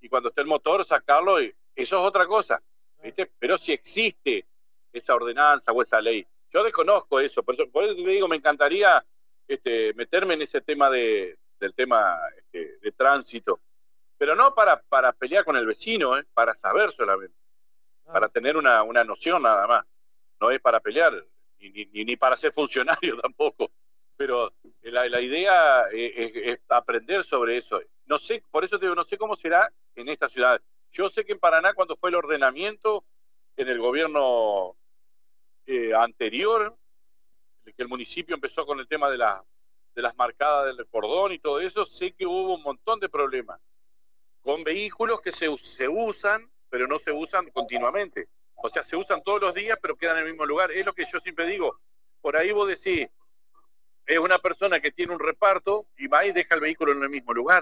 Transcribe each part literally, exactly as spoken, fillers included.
y cuando esté el motor sacarlo, y eso es otra cosa, ¿viste? Pero si existe esa ordenanza o esa ley, yo desconozco eso, por eso, por eso te digo, me encantaría este, meterme en ese tema de, del tema este, de tránsito, pero no para, para pelear con el vecino, ¿eh? Para saber solamente, ah. para tener una, una noción nada más, no es para pelear, ni, ni, ni para ser funcionario tampoco, pero la, la idea es, es aprender sobre eso. No sé, por eso te digo, no sé cómo será en esta ciudad. Yo sé que en Paraná, cuando fue el ordenamiento en el gobierno eh, anterior, que el municipio empezó con el tema de, la, de las marcadas del cordón y todo eso, sé que hubo un montón de problemas con vehículos que se, se usan, pero no se usan continuamente. O sea, se usan todos los días, pero quedan en el mismo lugar. Es lo que yo siempre digo. Por ahí vos decís, es una persona que tiene un reparto y va y deja el vehículo en el mismo lugar.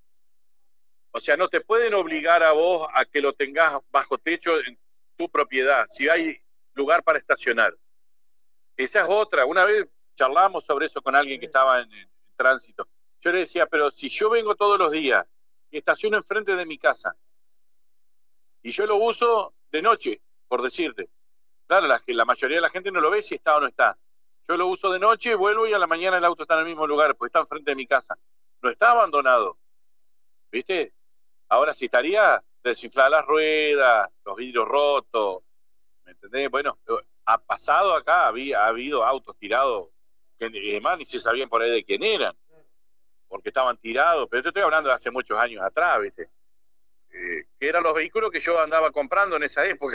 O sea, no te pueden obligar a vos a que lo tengas bajo techo en tu propiedad, si hay lugar para estacionar. Esa es otra. Una vez charlamos sobre eso con alguien que estaba en, en, en tránsito. Yo le decía, pero si yo vengo todos los días y estaciono enfrente de mi casa y yo lo uso de noche, por decirte. Claro, la, la mayoría de la gente no lo ve si está o no está. Yo lo uso de noche, vuelvo y a la mañana el auto está en el mismo lugar, pues está enfrente de mi casa. No está abandonado. ¿Viste? Ahora si estaría desinflada las ruedas, los vidrios rotos, ¿me entendés? Bueno, ha pasado acá, había, ha habido autos tirados, que además ni se sabían por ahí de quién eran, porque estaban tirados, pero te estoy hablando de hace muchos años atrás, ¿viste? Eh, que eran los vehículos que yo andaba comprando en esa época,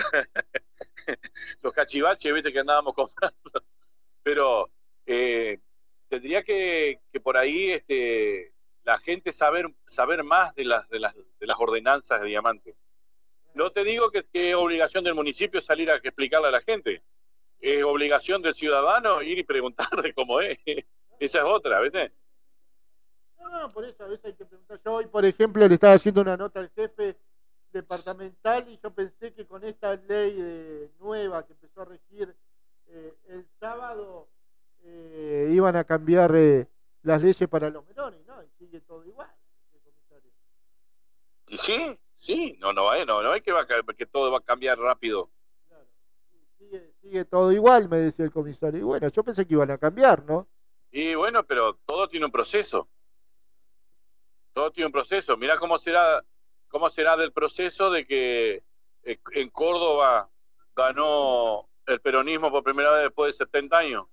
los cachivaches, ¿viste? Que andábamos comprando, pero eh, tendría que, que por ahí este, la gente saber, saber más de las, de, las, de las ordenanzas de Diamante. No te digo que, que es obligación del municipio salir a explicarle a la gente, es obligación del ciudadano ir y preguntarle cómo es, esa es otra, ¿viste? No, no, por eso a veces hay que preguntar. Yo hoy, por ejemplo, le estaba haciendo una nota al jefe departamental y yo pensé que con esta ley de, nueva que empezó a regir eh, el sábado eh, iban a cambiar eh, las leyes para los menores, ¿no? Y sigue todo igual, comisario. Y sí, sí, no, no, no, no es que, va a, que todo va a cambiar rápido. Claro, sigue, sigue todo igual, me decía el comisario. Y bueno, yo pensé que iban a cambiar, ¿no? Y bueno, pero todo tiene un proceso. Todo tiene un proceso. Mirá cómo será, cómo será del proceso de que en Córdoba ganó el peronismo por primera vez después de setenta años.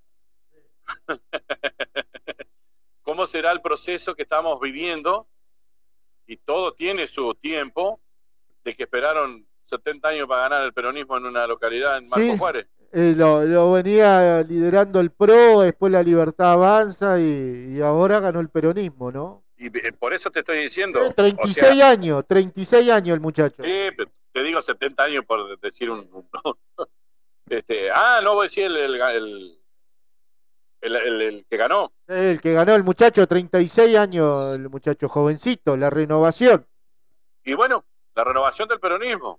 ¿Cómo será el proceso que estamos viviendo? Y todo tiene su tiempo, de que esperaron setenta años para ganar el peronismo en una localidad en Marco sí, Juárez. Eh, lo, lo venía liderando el P R O, después la Libertad Avanza y, y ahora ganó el peronismo, ¿no? Y por eso te estoy diciendo. Eh, treinta y seis o sea, años, treinta y seis años el muchacho. Sí, te digo setenta años por decir un... No, este, ah, no voy a decir el, el, el, el, el, el que ganó. El que ganó el muchacho, treinta y seis años, el muchacho jovencito, la renovación. Y bueno, la renovación del peronismo.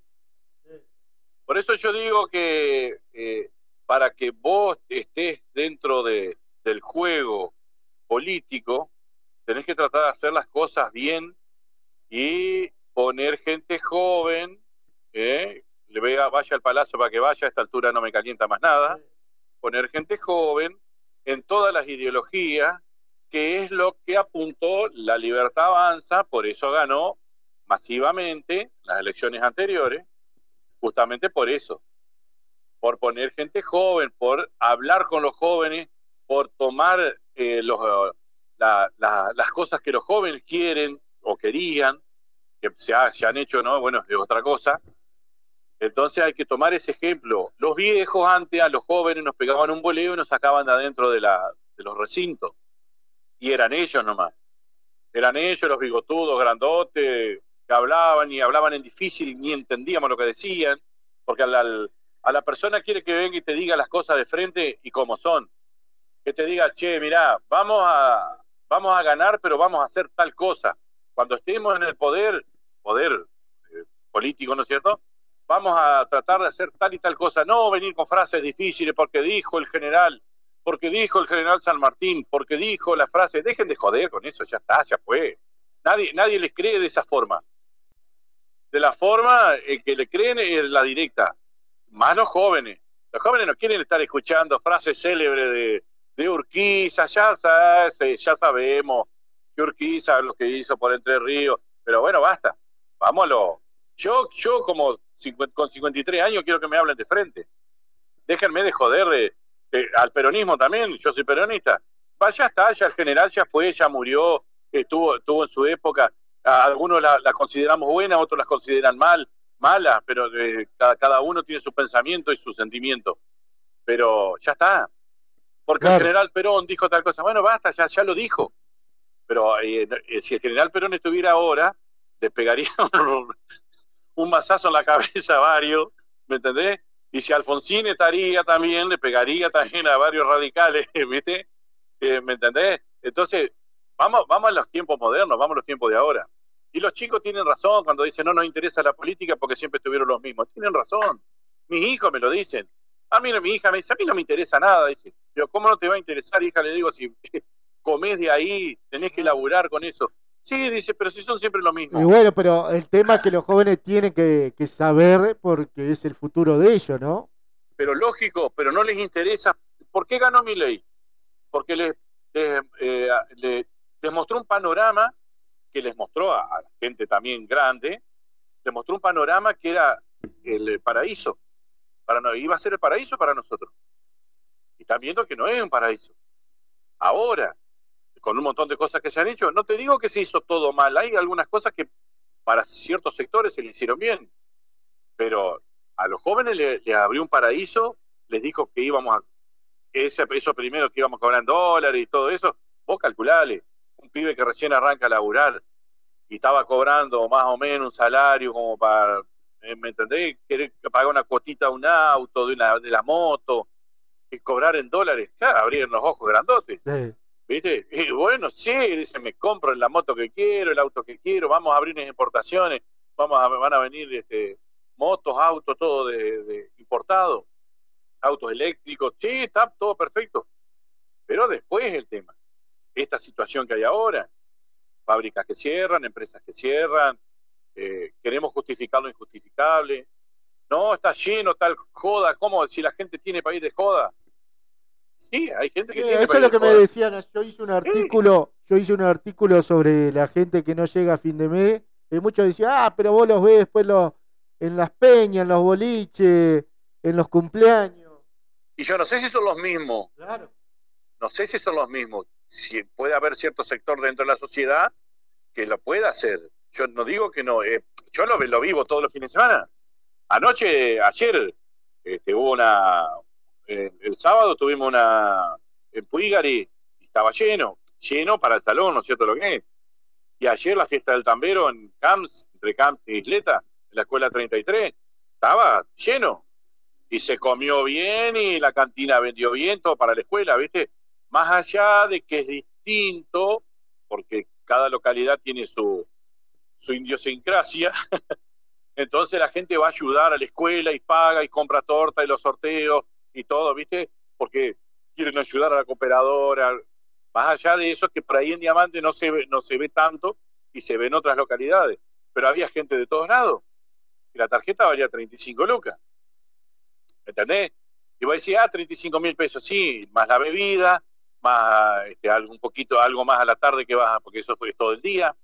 Por eso yo digo que eh, para que vos estés dentro de, del juego político, tenés que tratar de hacer las cosas bien y poner gente joven, eh, le vea, vaya al palacio para que vaya, a esta altura no me calienta más nada, poner gente joven en todas las ideologías, que es lo que apuntó la Libertad Avanza, por eso ganó masivamente las elecciones anteriores, justamente por eso, por poner gente joven, por hablar con los jóvenes, por tomar eh, los... La, la, las cosas que los jóvenes quieren o querían, que se, ha, se han hecho, ¿no? Bueno, es otra cosa. Entonces hay que tomar ese ejemplo. Los viejos antes a los jóvenes nos pegaban un boleo y nos sacaban de adentro de, la, de los recintos. Y eran ellos nomás. Eran ellos, los bigotudos, grandotes, que hablaban y hablaban en difícil, ni entendíamos lo que decían, porque a la, a la persona quiere que venga y te diga las cosas de frente y como son. Que te diga, che, mirá, vamos a... vamos a ganar, pero vamos a hacer tal cosa. Cuando estemos en el poder, poder eh, político, ¿no es cierto? Vamos a tratar de hacer tal y tal cosa. No venir con frases difíciles porque dijo el general, porque dijo el general San Martín, porque dijo la frase. Dejen de joder con eso, ya está, ya fue. Nadie, nadie les cree de esa forma. de la forma en que le creen es la directa, más los jóvenes. Los jóvenes no quieren estar escuchando frases célebres de, de Urquiza, ya, ya sabemos que Urquiza lo que hizo por Entre Ríos, pero bueno, basta, vámonos. Yo, yo como con cincuenta y tres años quiero que me hablen de frente. Déjenme de joder de, de, al peronismo también, yo soy peronista. Vaya está, ya el general ya fue, ya murió, estuvo, estuvo en su época. Algunos la, la consideramos buena, otros las consideran mal, malas, pero eh, cada, cada uno tiene su pensamiento y su sentimiento. Pero ya está. Porque claro. El general Perón dijo tal cosa. Bueno, basta, ya, ya lo dijo. Pero eh, eh, si el general Perón estuviera ahora, le pegaría un, un mazazo en la cabeza a varios, ¿me entendés? Y si Alfonsín estaría también, le pegaría también a varios radicales, ¿viste? Eh, ¿Me entendés? Entonces, vamos, vamos a los tiempos modernos, vamos a los tiempos de ahora. Y los chicos tienen razón cuando dicen, no nos interesa la política porque siempre estuvieron los mismos. Tienen razón. Mis hijos me lo dicen. A mí, mi hija me dice, a mí no me interesa nada. Dice, yo, ¿cómo no te va a interesar, hija? Le digo, si comés de ahí, tenés que laburar con eso. Sí, dice, pero si son siempre lo mismo. Y bueno, pero el tema es que los jóvenes tienen que, que saber porque es el futuro de ellos, ¿no? Pero lógico, pero no les interesa. ¿Por qué ganó Milei? Porque les, les, eh, les, les mostró un panorama que les mostró a, a la gente también grande, les mostró un panorama que era el paraíso. Para no, iba a ser el paraíso para nosotros. Y están viendo que no es un paraíso. Ahora, con un montón de cosas que se han hecho, no te digo que se hizo todo mal, hay algunas cosas que para ciertos sectores se le hicieron bien, pero a los jóvenes les le abrió un paraíso, les dijo que íbamos a, ese, eso primero que íbamos a cobrar en dólares y todo eso, vos calculale, un pibe que recién arranca a laburar y estaba cobrando más o menos un salario como para, ¿me entendés? Querer pagar una cuotita de un auto, de, una, de la moto, y cobrar en dólares, claro, abrir los ojos grandotes. Sí. ¿Viste? Y bueno, sí, dice, me compro la moto que quiero, el auto que quiero, vamos a abrir unas importaciones, vamos a, van a venir este, motos, autos, todo de, de importado, autos eléctricos, sí, está todo perfecto. Pero después el tema, esta situación que hay ahora, fábricas que cierran, empresas que cierran, eh, queremos justificar lo injustificable, no, está lleno, tal joda, ¿cómo? Si la gente tiene país de joda. Sí, hay gente que sí, tiene eso es lo que joda. Me decían, yo hice un artículo, sí. yo hice un artículo sobre la gente que no llega a fin de mes, y muchos decían, ah, pero vos los ves después los, en las peñas, en los boliches, en los cumpleaños. Y yo no sé si son los mismos. Claro. No sé si son los mismos. Si puede haber cierto sector dentro de la sociedad que lo pueda hacer. Yo no digo que no. Eh, yo lo, lo vivo todos los fines de semana. Anoche, ayer, este, hubo una... Eh, el sábado tuvimos una... En Puigari, y estaba lleno. Lleno para el salón, ¿no es cierto lo que es? Y ayer la fiesta del tambero en Camps, entre Camps y Isleta, en la escuela treinta y tres, estaba lleno. Y se comió bien y la cantina vendió bien, todo para la escuela, ¿viste? Más allá de que es distinto, porque cada localidad tiene su, su idiosincrasia, entonces la gente va a ayudar a la escuela y paga y compra torta y los sorteos y todo, ¿viste? Porque quieren ayudar a la cooperadora. Más allá de eso, que por ahí en Diamante no se ve, no se ve tanto y se ve en otras localidades. Pero había gente de todos lados. Y la tarjeta valía treinta y cinco lucas. ¿Entendés? Y vos decís, ah, treinta y cinco mil pesos, sí, más la bebida, más este, algo, un poquito, algo más a la tarde que vas, porque eso fue todo el día.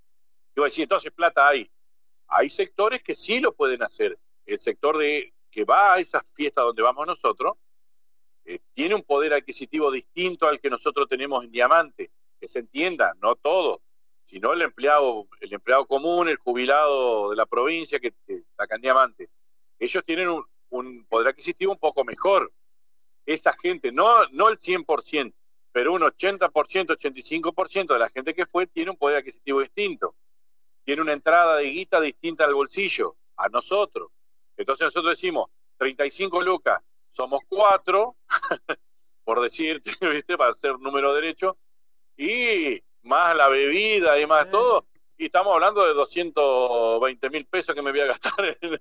Y vos decís, entonces plata hay. Hay sectores que sí lo pueden hacer. El sector de que va a esas fiestas donde vamos nosotros, eh, tiene un poder adquisitivo distinto al que nosotros tenemos en Diamante. Que se entienda, no todo, sino el empleado, el empleado común, el jubilado de la provincia que, que está acá en Diamante. Ellos tienen un, un poder adquisitivo un poco mejor. Esta gente, no, no el cien por ciento, pero un ochenta por ciento, ochenta y cinco por ciento de la gente que fue tiene un poder adquisitivo distinto. Tiene una entrada de guita distinta al bolsillo, a nosotros. Entonces nosotros decimos, treinta y cinco lucas, somos cuatro, por decirte, ¿viste? Para hacer número derecho, y más la bebida y más todo, y estamos hablando de doscientos veinte mil pesos que me voy a gastar,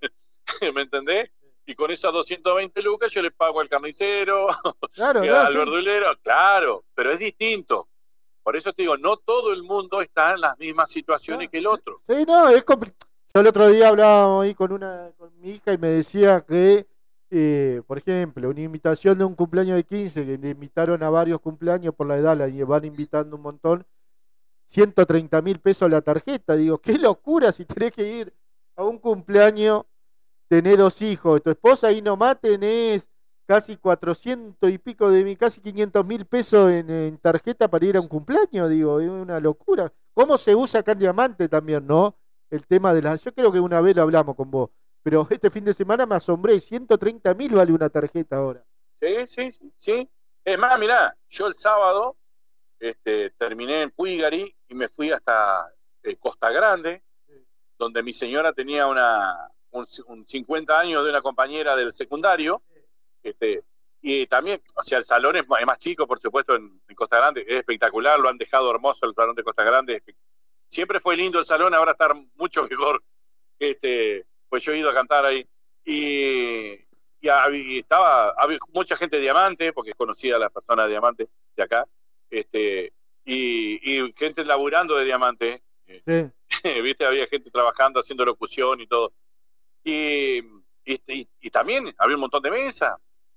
¿me entendés? Y con esas doscientos veinte lucas yo le pago al carnicero, claro, y claro, al sí. verdulero, claro, pero es distinto. Por eso te digo, no todo el mundo está en las mismas situaciones no, que el otro. Sí, no, es complicado. Yo el otro día hablaba ahí con una con mi hija y me decía que, eh, por ejemplo, una invitación de un cumpleaños de quince, que le invitaron a varios cumpleaños por la edad, la y van invitando un montón, ciento treinta mil pesos la tarjeta. Digo, qué locura si tenés que ir a un cumpleaños, tenés dos hijos, tu esposa ahí nomás tenés casi cuatrocientos y pico de mil, casi quinientos mil pesos en, en tarjeta para ir a un cumpleaños. Digo, es una locura. ¿Cómo se usa acá en Diamante también, no? El tema de las... Yo creo que una vez lo hablamos con vos, pero este fin de semana me asombré, ciento treinta mil vale una tarjeta ahora. Sí, sí, sí, sí. Es más, mirá, yo el sábado este, terminé en Puigari y me fui hasta eh, Costa Grande, donde mi señora tenía una, un, un cincuenta años de una compañera del secundario, este, y también, o sea, el salón es, es más chico, por supuesto, en, en Costa Grande, es espectacular, lo han dejado hermoso el salón de Costa Grande, siempre fue lindo el salón, ahora está mucho mejor, este, pues yo he ido a cantar ahí, y, y, y estaba, había mucha gente de Diamante, porque conocía a las personas de Diamante de acá, este, y, y gente laburando de Diamante, Sí. viste, había gente trabajando, haciendo locución y todo, y, y, y, y también había un montón de mesas,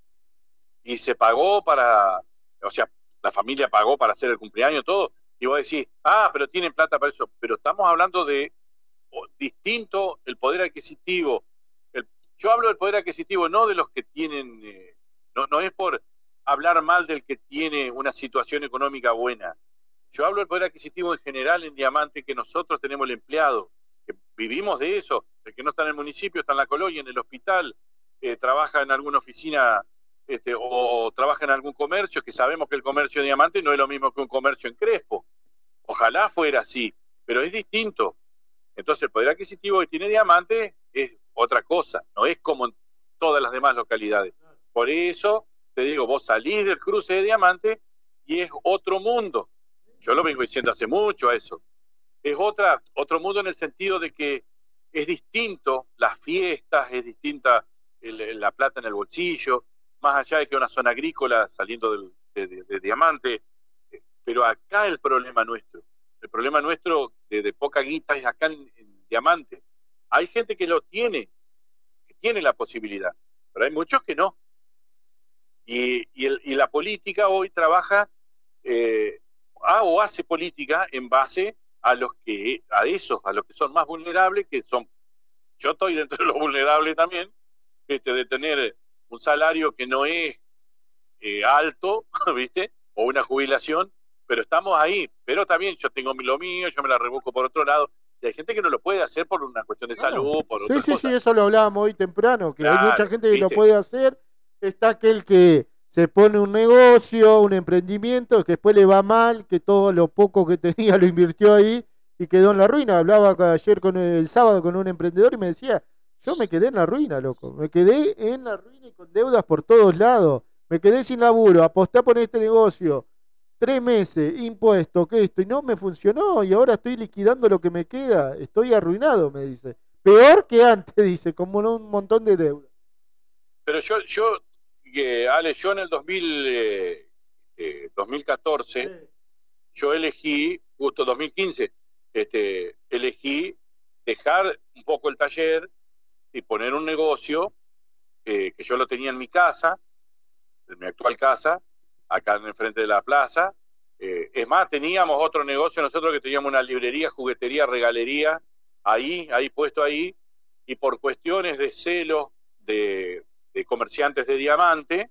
y se pagó para, o sea, la familia pagó para hacer el cumpleaños, todo, y vos decís, ah, pero tienen plata para eso, pero estamos hablando de oh, distinto el poder adquisitivo. El, yo hablo del poder adquisitivo no de los que tienen, eh, no, no es por hablar mal del que tiene una situación económica buena. Yo hablo del poder adquisitivo en general en Diamante, que nosotros tenemos el empleado, que vivimos de eso, el que no está en el municipio, está en la colonia, en el hospital, eh, trabaja en alguna oficina este, o, o trabaja en algún comercio, que sabemos que el comercio de Diamante no es lo mismo que un comercio en Crespo. Ojalá fuera así, pero es distinto. Entonces el poder adquisitivo que tiene Diamante es otra cosa, no es como en todas las demás localidades. Por eso te digo, vos salís del cruce de Diamante y es otro mundo. Yo lo vengo diciendo hace mucho a eso. Es otra, otro mundo en el sentido de que es distinto las fiestas, es distinta el, la plata en el bolsillo, más allá de que una zona agrícola saliendo del, de, de, de Diamante. Pero acá el problema nuestro, el problema nuestro de, de poca guita es acá en, en Diamante. Hay gente que lo tiene, que tiene la posibilidad, pero hay muchos que no. Y, y, el, y la política hoy trabaja eh, a, o hace política en base a los que, a esos, a los que son más vulnerables, que son, yo estoy dentro de los vulnerables también, este, de tener un salario que no es eh, alto, ¿viste? O una jubilación, pero estamos ahí. Pero también yo tengo lo mío, yo me la rebusco por otro lado, y hay gente que no lo puede hacer por una cuestión de Claro. salud, por Sí, otra sí, cosa. sí, eso lo hablábamos hoy temprano, que hay Claro, mucha gente que ¿viste? lo puede hacer. Está aquel que se pone un negocio, un emprendimiento, que después le va mal, que todo lo poco que tenía lo invirtió ahí y quedó en la ruina. Hablaba ayer con el sábado con un emprendedor y me decía, yo me quedé en la ruina, loco. Me quedé en la ruina y con deudas por todos lados. Me quedé sin laburo, aposté por este negocio. Tres meses, impuesto, que esto, y no me funcionó, y ahora estoy liquidando lo que me queda, estoy arruinado, me dice. Peor que antes, dice, como un montón de deuda. Pero yo, yo eh, Ale, yo en el dos mil, eh, eh, dos mil catorce, sí. Yo elegí, justo dos mil quince, este, elegí dejar un poco el taller y poner un negocio eh, que yo lo tenía en mi casa, en mi actual casa, acá en el frente de la plaza. Eh, es más, teníamos otro negocio nosotros que teníamos una librería, juguetería, regalería, ahí, ahí puesto ahí, y por cuestiones de celos de, de comerciantes de Diamante,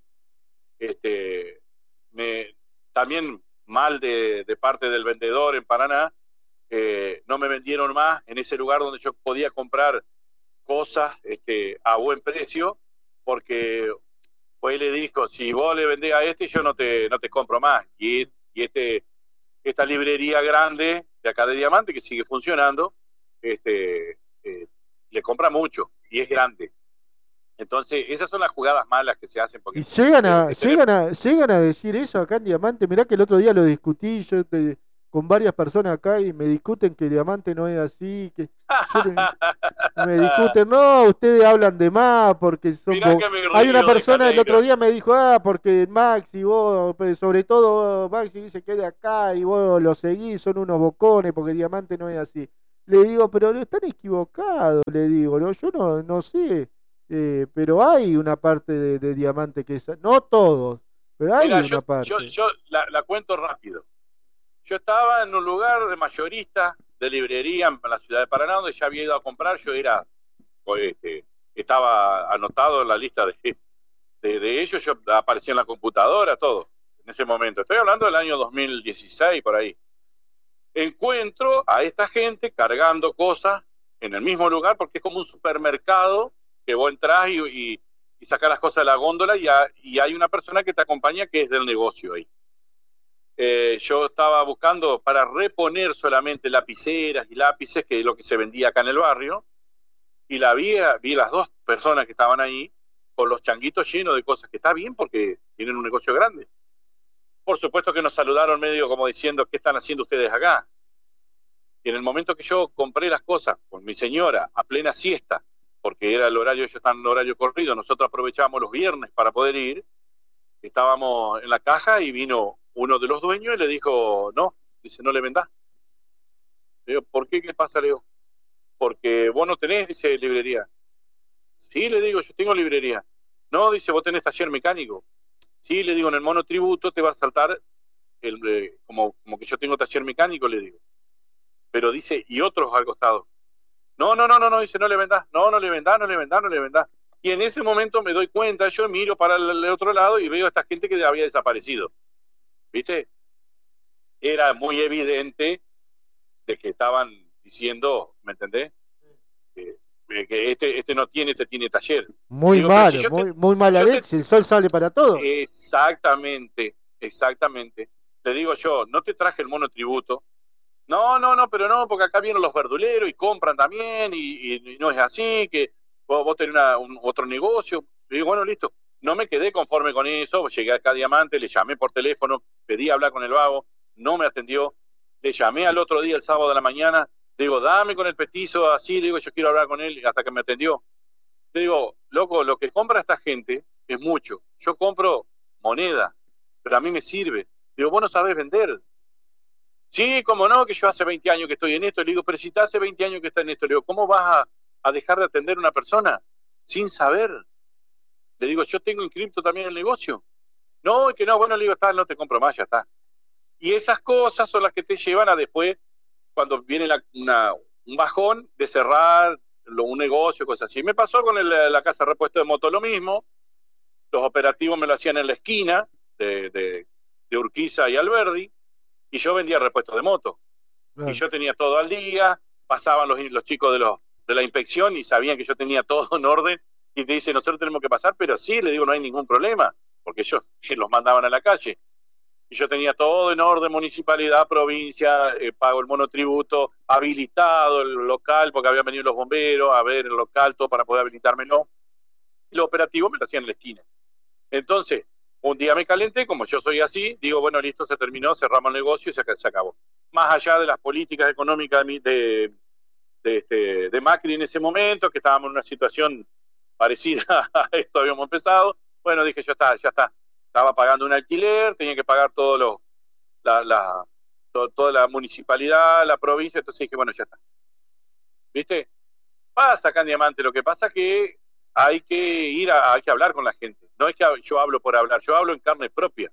este, me, también mal de, de parte del vendedor en Paraná, eh, no me vendieron más en ese lugar donde yo podía comprar cosas este, a buen precio, porque fue y le dijo, si vos le vendés a este, yo no te, no te compro más. Y, y este, esta librería grande de acá de Diamante, que sigue funcionando, este, eh, le compra mucho y es grande. Entonces, esas son las jugadas malas que se hacen. Porque, y llegan a, eh, llegan a, llegan a decir eso acá en Diamante. Mirá que el otro día lo discutí yo te, con varias personas acá y me discuten que Diamante no es así, que yo, me discuten, no, ustedes hablan de más porque son bo... Hay una persona el otro día me dijo, ah, porque Maxi, vos, sobre todo Maxi dice que es de acá y vos lo seguís, son unos bocones porque Diamante no es así. le digo, pero no están equivocados, le digo, ¿no? Yo no, no sé, eh, pero hay una parte de, de diamante que es, no todos, pero hay Mira, yo, una yo, parte. yo la, la cuento rápido. Yo estaba en un lugar de mayorista, de librería en la ciudad de Paraná, donde ya había ido a comprar. Yo era, este, estaba anotado en la lista de, de, de ellos, yo aparecía en la computadora, todo, en ese momento. Estoy hablando del año dos mil dieciséis, por ahí. Encuentro a esta gente cargando cosas en el mismo lugar, porque es como un supermercado que vos entrás y, y, y sacás las cosas de la góndola y, a, y hay una persona que te acompaña que es del negocio ahí. Eh, yo estaba buscando para reponer solamente lapiceras y lápices, que es lo que se vendía acá en el barrio, y la vi, vi las dos personas que estaban ahí con los changuitos llenos de cosas, que está bien porque tienen un negocio grande. Por supuesto que nos saludaron medio como diciendo, ¿qué están haciendo ustedes acá? Y en el momento que yo compré las cosas con mi señora a plena siesta, porque era el horario, ellos están en horario corrido, nosotros aprovechábamos los viernes para poder ir, estábamos en la caja y vino uno de los dueños y le dijo, no, dice, no le vendás. Le digo, ¿por qué? ¿Qué pasa? Le digo, porque vos no tenés, dice, librería. Sí, le digo, yo tengo librería. No, dice, vos tenés taller mecánico. Sí, le digo, en el monotributo te va a saltar el, eh, como, como que yo tengo taller mecánico, le digo. Pero dice, y otros al costado. No, no, no, no, no, dice, no le vendás, no, no le vendás, no le vendás, no le vendás. Y en ese momento me doy cuenta, yo miro para el, el otro lado y veo a esta gente que había desaparecido. ¿Viste? Era muy evidente de que estaban diciendo, ¿me entendés? Que, que este, este no tiene, este tiene taller. Muy Digo, pero si malo, yo te, muy, muy mala yo te, leche, el sol sale para todo. exactamente, exactamente. Te digo yo, no te traje el monotributo. No, no, no, pero no, porque acá vienen los verduleros y compran también, y, y, y no es así, que vos, vos tenés una, un, otro negocio. Y digo, bueno, listo. No me quedé conforme con eso, llegué acá a Diamante, le llamé por teléfono, pedí hablar con el vago, no me atendió, le llamé al otro día, el sábado de la mañana, le digo, dame con el petizo así, le digo, yo quiero hablar con él, hasta que me atendió. Le digo, loco, lo que compra esta gente es mucho. Yo compro moneda, pero a mí me sirve. Digo, vos no sabés vender. Sí, cómo no, que yo hace veinte años que estoy en esto. Le digo, pero si te hace veinte años que estás en esto, le digo, ¿cómo vas a, a dejar de atender a una persona sin saber? Le digo, yo tengo inscripto también el negocio. No, que no, bueno, le digo, está, no te compro más, ya está. Y esas cosas son las que te llevan a después, cuando viene la, una, un bajón de cerrar lo, un negocio, cosas así. Me pasó con el, la casa de repuesto de moto lo mismo. Los operativos me lo hacían en la esquina de, de, de Urquiza y Alberdi, y yo vendía repuestos de moto. Claro. Y yo tenía todo al día, pasaban los, los chicos de, los, de la inspección y sabían que yo tenía todo en orden, y te dicen, nosotros tenemos que pasar, pero sí, le digo, no hay ningún problema, porque ellos los mandaban a la calle. Y yo tenía todo en orden, municipalidad, provincia, eh, pago el monotributo, habilitado el local, porque habían venido los bomberos a ver el local, todo para poder habilitármelo. Y los operativos me lo hacían en la esquina. Entonces, un día me calenté, como yo soy así, digo, bueno, listo, se terminó, cerramos el negocio y se, se acabó. Más allá de las políticas económicas de, de, de, este, de Macri en ese momento, que estábamos en una situación parecida a esto habíamos empezado, bueno, dije, ya está, ya está. Estaba pagando un alquiler, tenía que pagar todo lo, la, la, todo, toda la municipalidad, la provincia, entonces dije, bueno, ya está. ¿Viste? Pasa acá en Diamante, lo que pasa que hay que ir a, hay que hablar con la gente. No es que yo hablo por hablar, yo hablo en carne propia.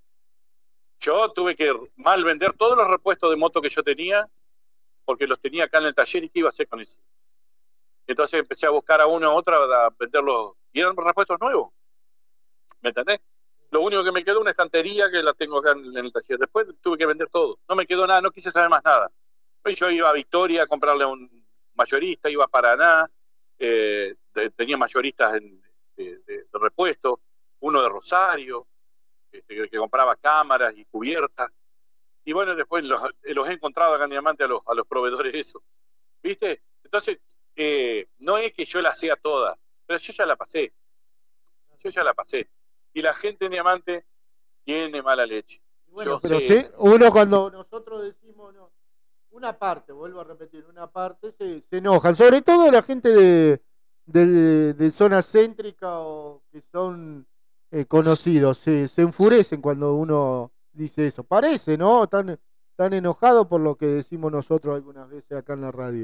Yo tuve que mal vender todos los repuestos de moto que yo tenía, porque los tenía acá en el taller y qué iba a hacer con eso. Entonces empecé a buscar a una u otra a venderlos, y eran repuestos nuevos. ¿Me entendés? Lo único que me quedó una estantería que la tengo acá en, en el taller. Después tuve que vender todo. No me quedó nada, no quise saber más nada. Pues yo iba a Victoria a comprarle a un mayorista, iba a Paraná, eh, de, tenía mayoristas en, de, de, de repuesto, uno de Rosario, este, que, que compraba cámaras y cubiertas. Y bueno, después los, los he encontrado acá en Diamante a los, a los proveedores de eso. ¿Viste? Entonces, eh, no es que yo la sea toda, pero yo ya la pasé. Yo ya la pasé. Y la gente en Diamante tiene mala leche. Bueno, yo pero sé sí, eso. Uno cuando nosotros decimos, no, una parte, vuelvo a repetir, una parte se, se enojan, sobre todo la gente de, de, de zona céntrica o que son eh, conocidos, se, se enfurecen cuando uno dice eso. Parece, ¿no? Tan, tan enojado por lo que decimos nosotros algunas veces acá en la radio.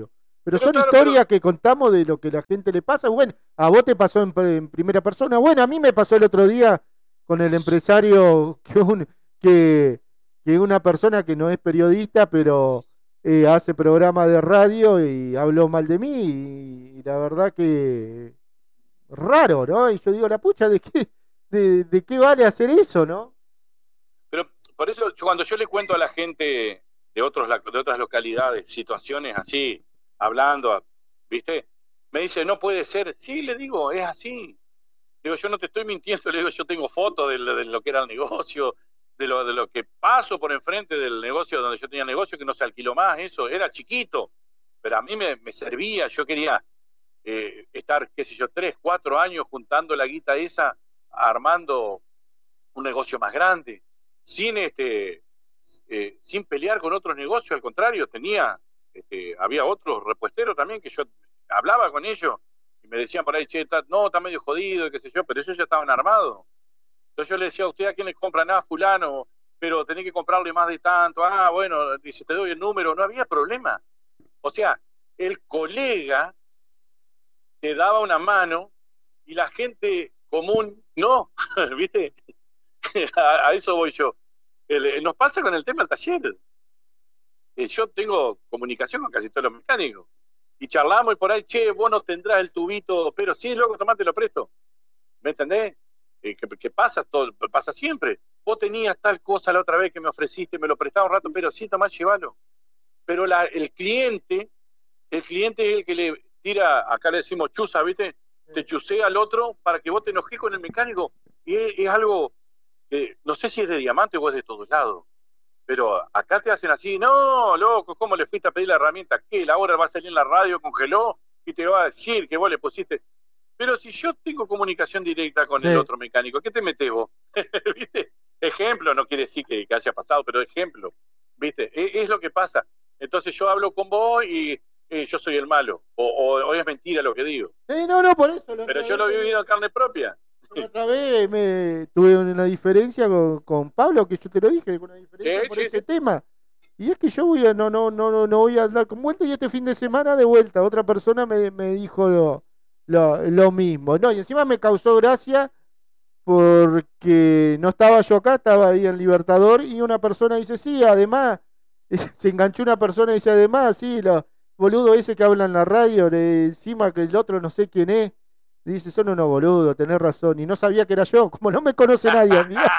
Pero Pero son claro, historias pero que contamos de lo que la gente le pasa. Bueno, a vos te pasó en, en primera persona. Bueno, a mí me pasó el otro día con el empresario que, un, que, que una persona que no es periodista, pero eh, hace programa de radio y habló mal de mí. Y, y la verdad que raro, ¿no? Y yo digo, la pucha, ¿de qué, de, de qué vale hacer eso, no? Pero por eso, yo, cuando yo le cuento a la gente de, otros, de otras localidades situaciones así, hablando, ¿viste? Me dice, no puede ser. Sí, le digo, es así. Digo, yo no te estoy mintiendo, le digo, yo tengo fotos de, de lo que era el negocio, de lo, de lo que paso por enfrente del negocio donde yo tenía negocio, que no se alquiló más, eso, era chiquito, pero a mí me, me servía, yo quería eh, estar, qué sé yo, tres, cuatro años juntando la guita esa, armando un negocio más grande, sin este, eh, sin pelear con otros negocios, al contrario, tenía, este, había otros repuesteros también que yo hablaba con ellos y me decían por ahí, che, está, no, está medio jodido, qué sé yo, pero ellos ya estaban armados. Entonces yo le decía, ¿a usted a quién le compra nada, fulano? Pero tenés que comprarle más de tanto. Ah, bueno, dice, te doy el número. No había problema. O sea, el colega te daba una mano y la gente común no, ¿viste? a, a eso voy yo. El, nos pasa con el tema del taller. Eh, yo tengo comunicación con casi todos los mecánicos. Y charlamos y por ahí, che, vos no tendrás el tubito, pero sí, loco, tomate, lo presto. ¿Me entendés? Eh, que, que pasa, todo, pasa siempre. Vos tenías tal cosa la otra vez que me ofreciste, me lo prestaba un rato, pero sí, tomás, llévalo. Pero la, el cliente, el cliente es el que le tira, acá le decimos chuza, ¿viste? Te chusea al otro para que vos te enojes con el mecánico. Y es, es algo que no sé si es de diamante o es de todos lados. Pero acá te hacen así, no, loco, ¿cómo le fuiste a pedir la herramienta? ¿Qué? La hora va a salir en la radio, congeló y te va a decir que vos le pusiste. Pero si yo tengo comunicación directa con Sí. el otro mecánico, ¿qué te metés vos? ¿Viste? Ejemplo, no quiere decir que, que haya pasado, pero ejemplo, ¿viste? Es, es lo que pasa. Entonces yo hablo con vos y eh, yo soy el malo, o, o, o es mentira lo que digo. Eh, no, no, por eso. Pero yo lo he vivido en carne propia. Otra vez me tuve una diferencia con, con Pablo, que yo te lo dije, una diferencia Sí, por sí, ese sí. tema. Y es que yo voy a, no, no, no, no, no voy a andar con vuelta y este fin de semana de vuelta. Otra persona me, me dijo lo, lo, lo mismo. No, y encima me causó gracia porque no estaba yo acá, estaba ahí en Libertador, y una persona dice, sí, además, se enganchó una persona y dice, además, sí, los boludo ese que habla en la radio, le, encima que el otro no sé quién es. Dice, son unos boludos, tenés razón. Y no sabía que era yo, como no me conoce nadie, amiga.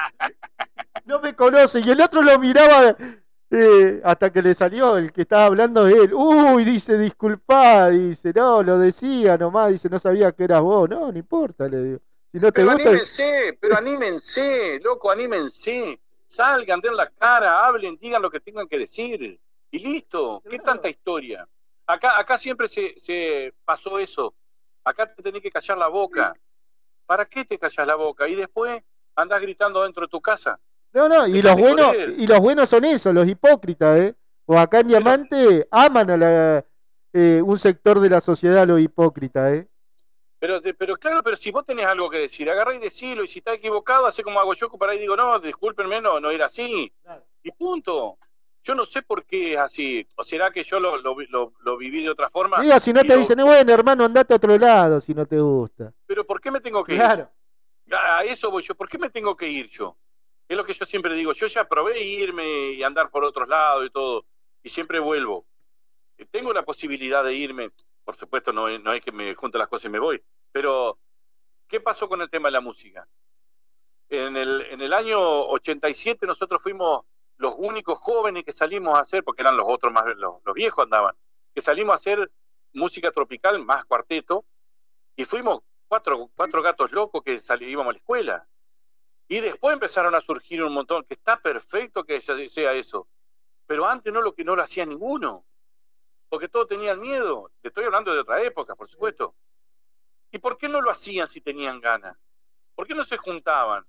No me conoce. Y el otro lo miraba eh, hasta que le salió el que estaba hablando de él. Uy, dice, disculpá. Dice, no, lo decía nomás. Dice, no sabía que eras vos. No, no importa, le digo. Si no te Pero gusta... anímense, pero anímense, loco, anímense. Salgan, den la cara, hablen, digan lo que tengan que decir. Y listo. ¿Qué tanta historia? Acá, acá siempre se, se pasó eso. Acá te tenés que callar la boca. ¿Para qué te callas la boca? Y después andás gritando dentro de tu casa. No, no, y los buenos, y los buenos son esos, los hipócritas, ¿eh? O acá en Diamante pero, aman a la, eh, un sector de la sociedad, los hipócritas, ¿eh? Pero, pero claro, pero si vos tenés algo que decir, agarrá y decilo, y si está equivocado, hace como hago yo, para ahí digo, no, discúlpenme, no, no era así. Claro. Y punto. Yo no sé por qué es así. ¿O será que yo lo, lo, lo, lo viví de otra forma? Diga, si no te lo... dicen, bueno, hermano, andate a otro lado si no te gusta. Pero ¿por qué me tengo que claro. ir? A eso voy yo. ¿Por qué me tengo que ir yo? Es lo que yo siempre digo. Yo ya probé irme y andar por otros lados y todo. Y siempre vuelvo. Tengo la posibilidad de irme. Por supuesto, no es, no es que me junte las cosas y me voy. Pero, ¿qué pasó con el tema de la música? En el, en el año ochenta y siete nosotros fuimos los únicos jóvenes que salimos a hacer, porque eran los otros más, los, los viejos andaban, que salimos a hacer música tropical más cuarteto, y fuimos cuatro, cuatro gatos locos que salí, íbamos a la escuela. Y después empezaron a surgir un montón, que está perfecto que sea eso, pero antes no lo que no lo hacía ninguno, porque todos tenían miedo. Te estoy hablando de otra época, por supuesto. ¿Y por qué no lo hacían si tenían ganas? ¿Por qué no se juntaban?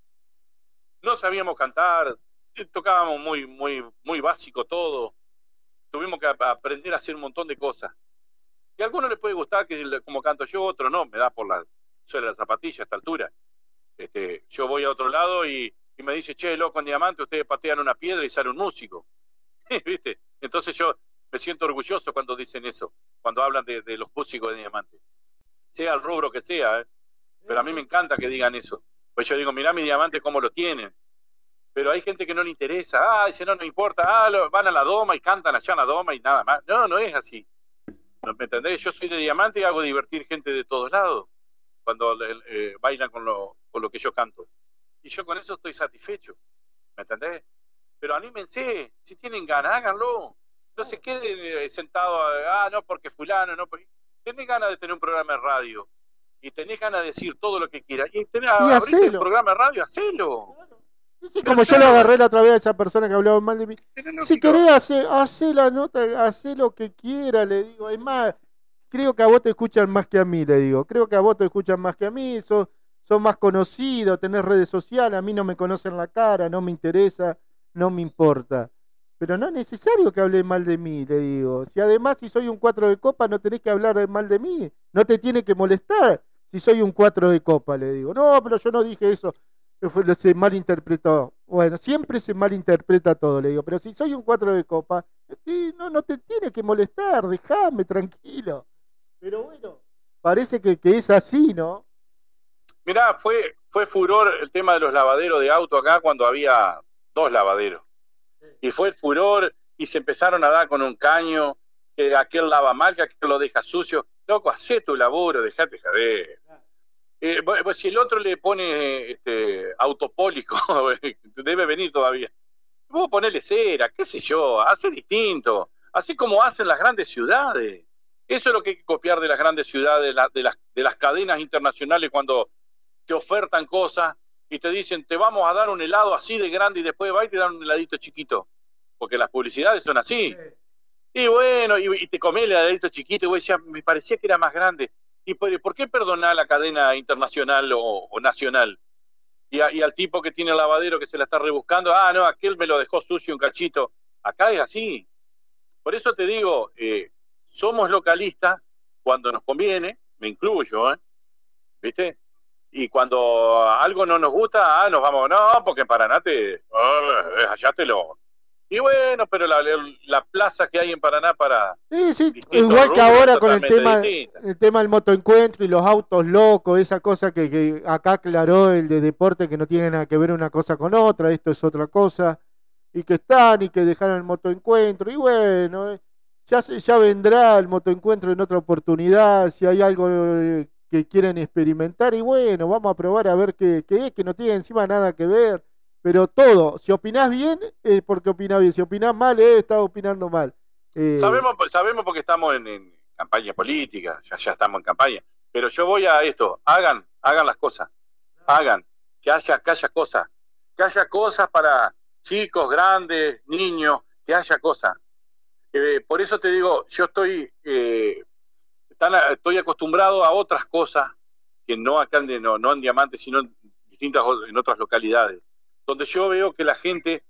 No sabíamos cantar, tocábamos muy, muy, muy básico todo. Tuvimos que aprender a hacer un montón de cosas. Y a algunos les puede gustar que como canto yo, otro no, me da por la suela de la zapatilla a esta altura. Este, yo voy a otro lado y, y me dice, che, loco, en Diamante ustedes patean una piedra y sale un músico. ¿Viste? Entonces yo me siento orgulloso cuando dicen eso. cuando hablan de, de los músicos de Diamante. Sea el rubro que sea, ¿eh? Pero a mí me encanta que digan eso. Pues yo digo, mirá mi Diamante cómo lo tienen. Pero hay gente que no le interesa. Ah, ese no, no importa. Ah, lo, van a la Doma y cantan allá en la Doma y nada más. No, no es así. ¿No me entendés? Yo soy de Diamante y hago divertir gente de todos lados cuando eh, bailan con lo, con lo que yo canto. Y yo con eso estoy satisfecho. ¿Me entendés? Pero anímense. Si tienen ganas, háganlo. No se queden sentados. Ah, no, porque fulano, no. Porque... Tenés ganas de tener un programa de radio. Y tenés ganas de decir todo lo que quieras. Y tenés, y abrite el programa de radio, hacelo. Sí, como yo lo agarré la otra vez a esa persona que hablaba mal de mí. Si querés hacer, hacer la nota, hacer lo que quiera, le digo. Es más, creo que a vos te escuchan más que a mí, le digo. Creo que a vos te escuchan más que a mí, sos, sos más conocido, tenés redes sociales, a mí no me conocen la cara, no me interesa, no me importa. Pero no es necesario que hable mal de mí, le digo. Si además si soy un cuatro de copa no tenés que hablar mal de mí, no te tiene que molestar si soy un cuatro de copa, le digo. No, pero yo no dije eso. Se malinterpretó. Bueno, siempre se malinterpreta todo, le digo, pero si soy un cuatro de copa, no, no te tiene que molestar, déjame tranquilo. Pero bueno, parece que, que es así, ¿no? Mirá, fue, fue furor el tema de los lavaderos de auto acá cuando había dos lavaderos. Y fue el furor y se empezaron a dar con un caño, que aquel lava mal, que aquel lo deja sucio. Loco, hacé tu laburo, dejate joder. Eh, pues si el otro le pone este, autopólico, debe venir todavía. Vos ponele cera, qué sé yo, hace distinto. Así como hacen las grandes ciudades. Eso es lo que hay que copiar de las grandes ciudades, de, la, de, las, de las cadenas internacionales cuando te ofertan cosas y te dicen, te vamos a dar un helado así de grande y después va y te dan un heladito chiquito. Porque las publicidades son así. Y bueno, y, y te comés el heladito chiquito y vos decías, me parecía que era más grande. ¿Y por, por qué perdonar la cadena internacional o, o nacional? Y, a, y al tipo que tiene el lavadero que se la está rebuscando, ah, no, aquel me lo dejó sucio un cachito. Acá es así. Por eso te digo, eh, somos localistas cuando nos conviene, me incluyo, ¿eh? ¿Viste? Y cuando algo no nos gusta, ah, nos vamos, no, porque en Paraná te, oh, hallátelo. Y bueno, pero la, la plaza que hay en Paraná para... Sí, sí, igual que ahora con el tema, el tema del motoencuentro y los autos locos, esa cosa que, que acá aclaró el de deporte que no tiene nada que ver una cosa con otra, esto es otra cosa, y que están y que dejaron el motoencuentro, y bueno, ya, ya vendrá el motoencuentro en otra oportunidad, si hay algo que quieren experimentar, y bueno, vamos a probar a ver qué, qué es, que no tiene encima nada que ver. Pero todo, si opinás bien, es porque opinás bien. Si opinás mal, eh, estás opinando mal. Eh... Sabemos, sabemos porque estamos en, en campaña política, ya, ya estamos en campaña. Pero yo voy a esto, hagan, hagan las cosas, hagan, que haya, que haya cosas, que haya cosas para chicos, grandes, niños, que haya cosas. Eh, por eso te digo, yo estoy, eh, tan, estoy acostumbrado a otras cosas que no acá en, no, no en Diamante, sino en distintas, en otras localidades, donde yo veo que la gente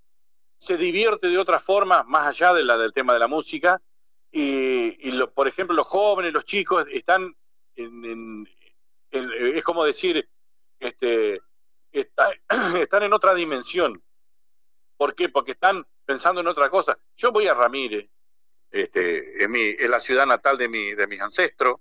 se divierte de otra forma, más allá de la, del tema de la música, y, y lo, por ejemplo, los jóvenes, los chicos, están en, en, en, es como decir, este, está, están en otra dimensión. ¿Por qué? Porque están pensando en otra cosa. Yo voy a Ramírez, este, en, mi, en la ciudad natal de, mi, de mis ancestros,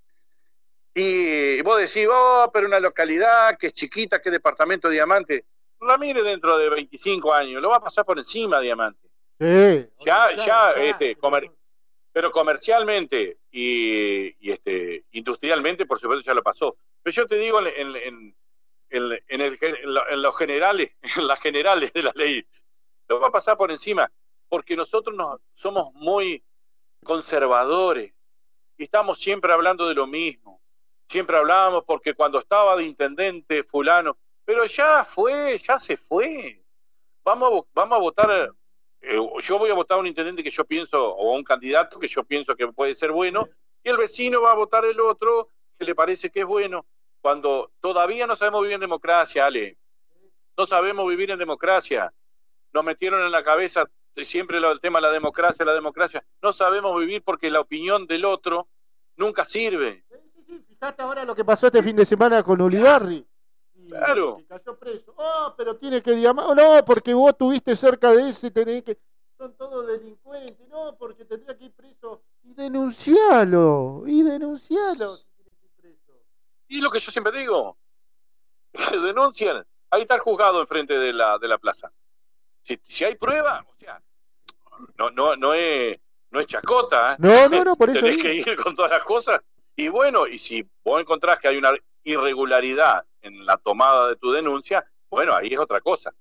y vos decís, oh, pero una localidad que es chiquita, que departamento de Diamante. Ramírez dentro de veinticinco años, lo va a pasar por encima Diamante. Sí. Ya, ya, ya este, comer, pero comercialmente y, y este, industrialmente, por supuesto, ya lo pasó. Pero yo te digo, en, en, en, en, el, en, lo, en los generales, en las generales de la ley, lo va a pasar por encima, porque nosotros nos, somos muy conservadores y estamos siempre hablando de lo mismo. Siempre hablábamos porque cuando estaba de intendente fulano, pero ya fue, ya se fue. Vamos a, vamos a votar, eh, yo voy a votar a un intendente que yo pienso, o a un candidato que yo pienso que puede ser bueno, y el vecino va a votar el otro que le parece que es bueno, cuando todavía no sabemos vivir en democracia, Ale. No sabemos vivir en democracia. Nos metieron en la cabeza siempre el tema de la democracia, la democracia. No sabemos vivir porque la opinión del otro nunca sirve. Sí, sí, sí. Fíjate ahora lo que pasó este fin de semana con Ulibarri. Claro. Que cayó preso. Oh, pero tiene que llamar. No, porque vos tuviste cerca de ese, tenés que. son todos delincuentes, no, porque tendría que ir preso. Y denuncialo, y denuncialo si tiene que ir preso. Y lo que yo siempre digo, se denuncian, ahí está el juzgado enfrente de la, de la plaza. Si, si hay prueba, o sea, no, no, no es, no es chacota, ¿eh? No, no, no, por eso Tenés digo. que ir con todas las cosas. Y bueno, y si vos encontrás que hay una irregularidad en la tomada de tu denuncia, bueno, ahí es otra cosa.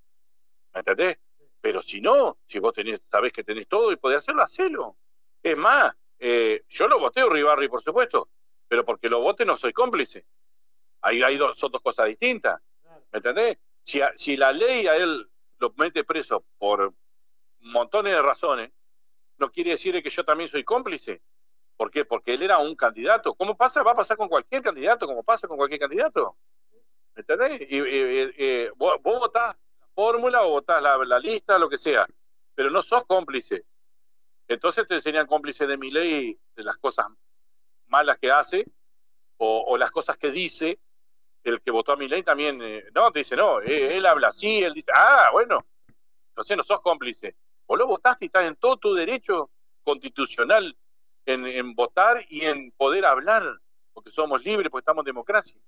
¿Me entendés? Pero si no, si vos tenés, sabés que tenés todo y podés hacerlo, hacelo. Es más, eh, yo lo voté a Uribarri, por supuesto, pero porque lo vote no soy cómplice. Ahí hay dos, son dos cosas distintas. ¿Me entendés? Si, a, si la ley a él lo mete preso por montones de razones, no quiere decir que yo también soy cómplice. ¿Por qué? Porque él era un candidato. ¿Cómo pasa? Va a pasar con cualquier candidato, como pasa con cualquier candidato. ¿Me entendés? Y, y, y, y vos, vos votás la fórmula o votás la, la lista, lo que sea, pero no sos cómplice. Entonces te enseñan cómplice de mi ley, de las cosas malas que hace o, o las cosas que dice. El que votó a mi ley también, eh, no, te dice, no, eh, él habla así, él dice, ah, bueno, entonces no sos cómplice. Vos lo votaste y estás en todo tu derecho constitucional en, en votar y en poder hablar, porque somos libres, porque estamos en democracia.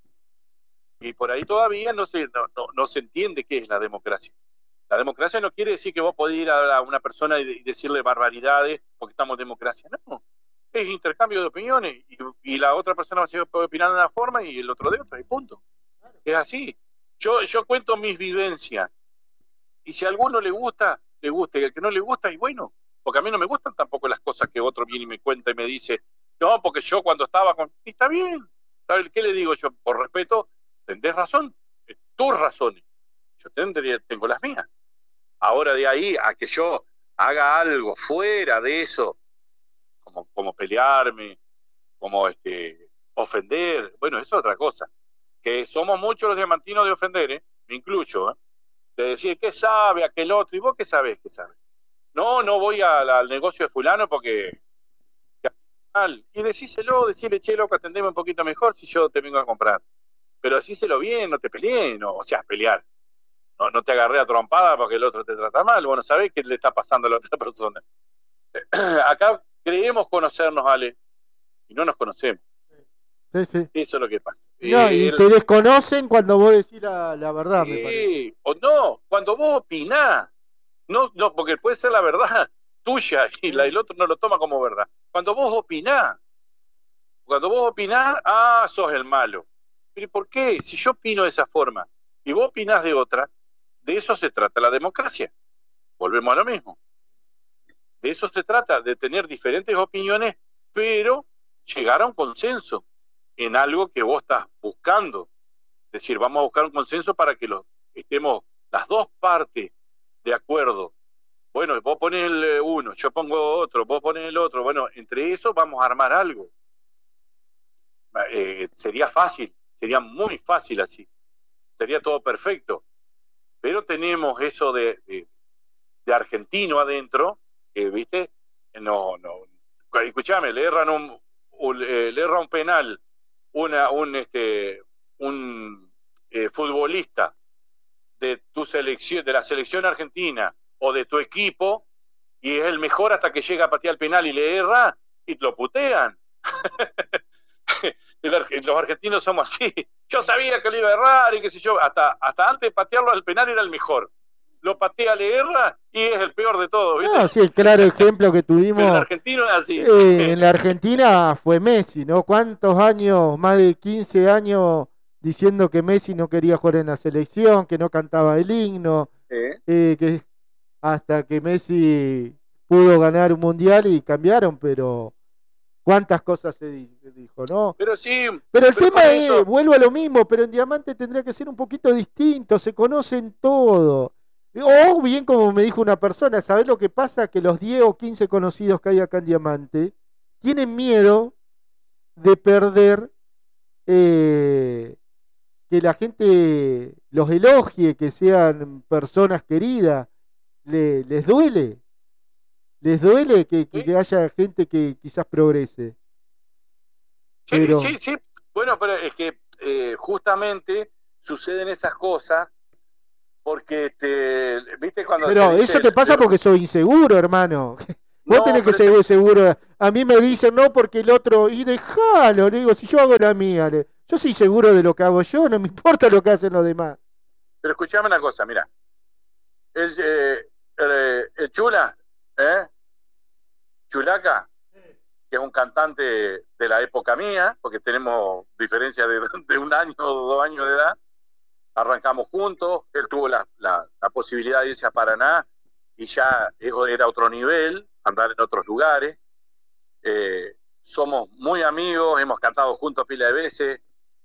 Y por ahí todavía no se, no, no, no se entiende qué es la democracia. La democracia no quiere decir que vos podés ir a una persona y, y decirle barbaridades porque estamos en democracia, no. Es intercambio de opiniones y, y la otra persona va a opinar de una forma y el otro de otra, y punto. Es así. Yo, yo cuento mis vivencias y si a alguno le gusta, le gusta, y al que no le gusta, y bueno, porque a mí no me gustan tampoco las cosas que otro viene y me cuenta y me dice, no, porque yo cuando estaba con... Y está bien, ¿sabes qué le digo yo? Por respeto, tendés razón, tus razones, yo tendría, tengo las mías. Ahora de ahí a que yo haga algo fuera de eso, como, como pelearme, como este, ofender, bueno, eso es otra cosa. Que somos muchos los diamantinos de ofender, ¿eh? Me incluyo, ¿eh? De decir, ¿qué sabe aquel otro? ¿Y vos qué sabés qué sabe? No, no voy a, a, al negocio de fulano porque... Y decíselo, decirle, che, loco, atendeme un poquito mejor si yo te vengo a comprar. Pero decíselo bien, no te pelees, no, o sea, pelear. No, no te agarré a trompada porque el otro te trata mal, vos no sabés qué le está pasando a la otra persona. Acá creemos conocernos, Ale, y no nos conocemos. Sí, sí. Eso es lo que pasa. No, eh, y el, te desconocen cuando vos decís la, la verdad, sí, me parece. O no, cuando vos opinás, no, no, porque puede ser la verdad tuya y la, el otro no lo toma como verdad. Cuando vos opinás, cuando vos opinás, ah, sos el malo. Pero ¿por qué? Si yo opino de esa forma y vos opinás de otra, de eso se trata la democracia. Volvemos a lo mismo. De eso se trata, de tener diferentes opiniones, pero llegar a un consenso en algo que vos estás buscando. Es decir, vamos a buscar un consenso para que los, estemos las dos partes de acuerdo. Bueno, vos ponés el uno, yo pongo otro, vos ponés el otro. Bueno, entre eso vamos a armar algo. Eh, sería fácil, sería muy fácil así. Sería todo perfecto. Pero tenemos eso de, de, de argentino adentro, que, ¿viste? No, no. Escuchame, le erran un, un, eh, le erra un penal una, un, este, un eh, futbolista de tu selección, de la selección argentina o de tu equipo, y es el mejor hasta que llega a patear el penal y le erra, y lo putean. Los argentinos somos así. Yo sabía que le iba a errar y qué sé yo, hasta, hasta antes de patearlo al penal era el mejor. Lo patea, le erra y es el peor de todos, ¿viste? No, sí, el claro ejemplo que tuvimos. Pero el argentino es así. Eh, en la Argentina fue Messi, ¿no? ¿Cuántos años, más de quince años, diciendo que Messi no quería jugar en la selección, que no cantaba el himno, ¿Eh? eh, que hasta que Messi pudo ganar un mundial y cambiaron, pero cuántas cosas se dijo, ¿no? Pero sí. Pero el pero tema es, eso... vuelvo a lo mismo, pero en Diamante tendría que ser un poquito distinto, se conocen todo. O bien, como me dijo una persona, ¿sabés lo que pasa? Que los diez o quince conocidos que hay acá en Diamante tienen miedo de perder, eh, que la gente los elogie, que sean personas queridas. Le, les duele, les duele que, que, ¿Sí? que haya gente que quizás progrese. Sí, pero... sí, sí. Bueno, pero es que eh, justamente suceden esas cosas porque, este, viste, cuando se Pero dice... eso te pasa el- porque soy inseguro, hermano. Vos no, tenés que pero ser ese- seguro. A mí me dicen no porque el otro, y déjalo, le digo, si yo hago la mía, le- yo soy seguro de lo que hago yo, no me importa lo que hacen los demás. pero escuchame una cosa, mira, el, eh, el, el Chula, ¿eh? Chulaca, que es un cantante de la época mía, porque tenemos diferencia de, de un año o dos años de edad, arrancamos juntos, él tuvo la, la, la posibilidad de irse a Paraná y ya eso era otro nivel, andar en otros lugares, eh, somos muy amigos, hemos cantado juntos pila de veces,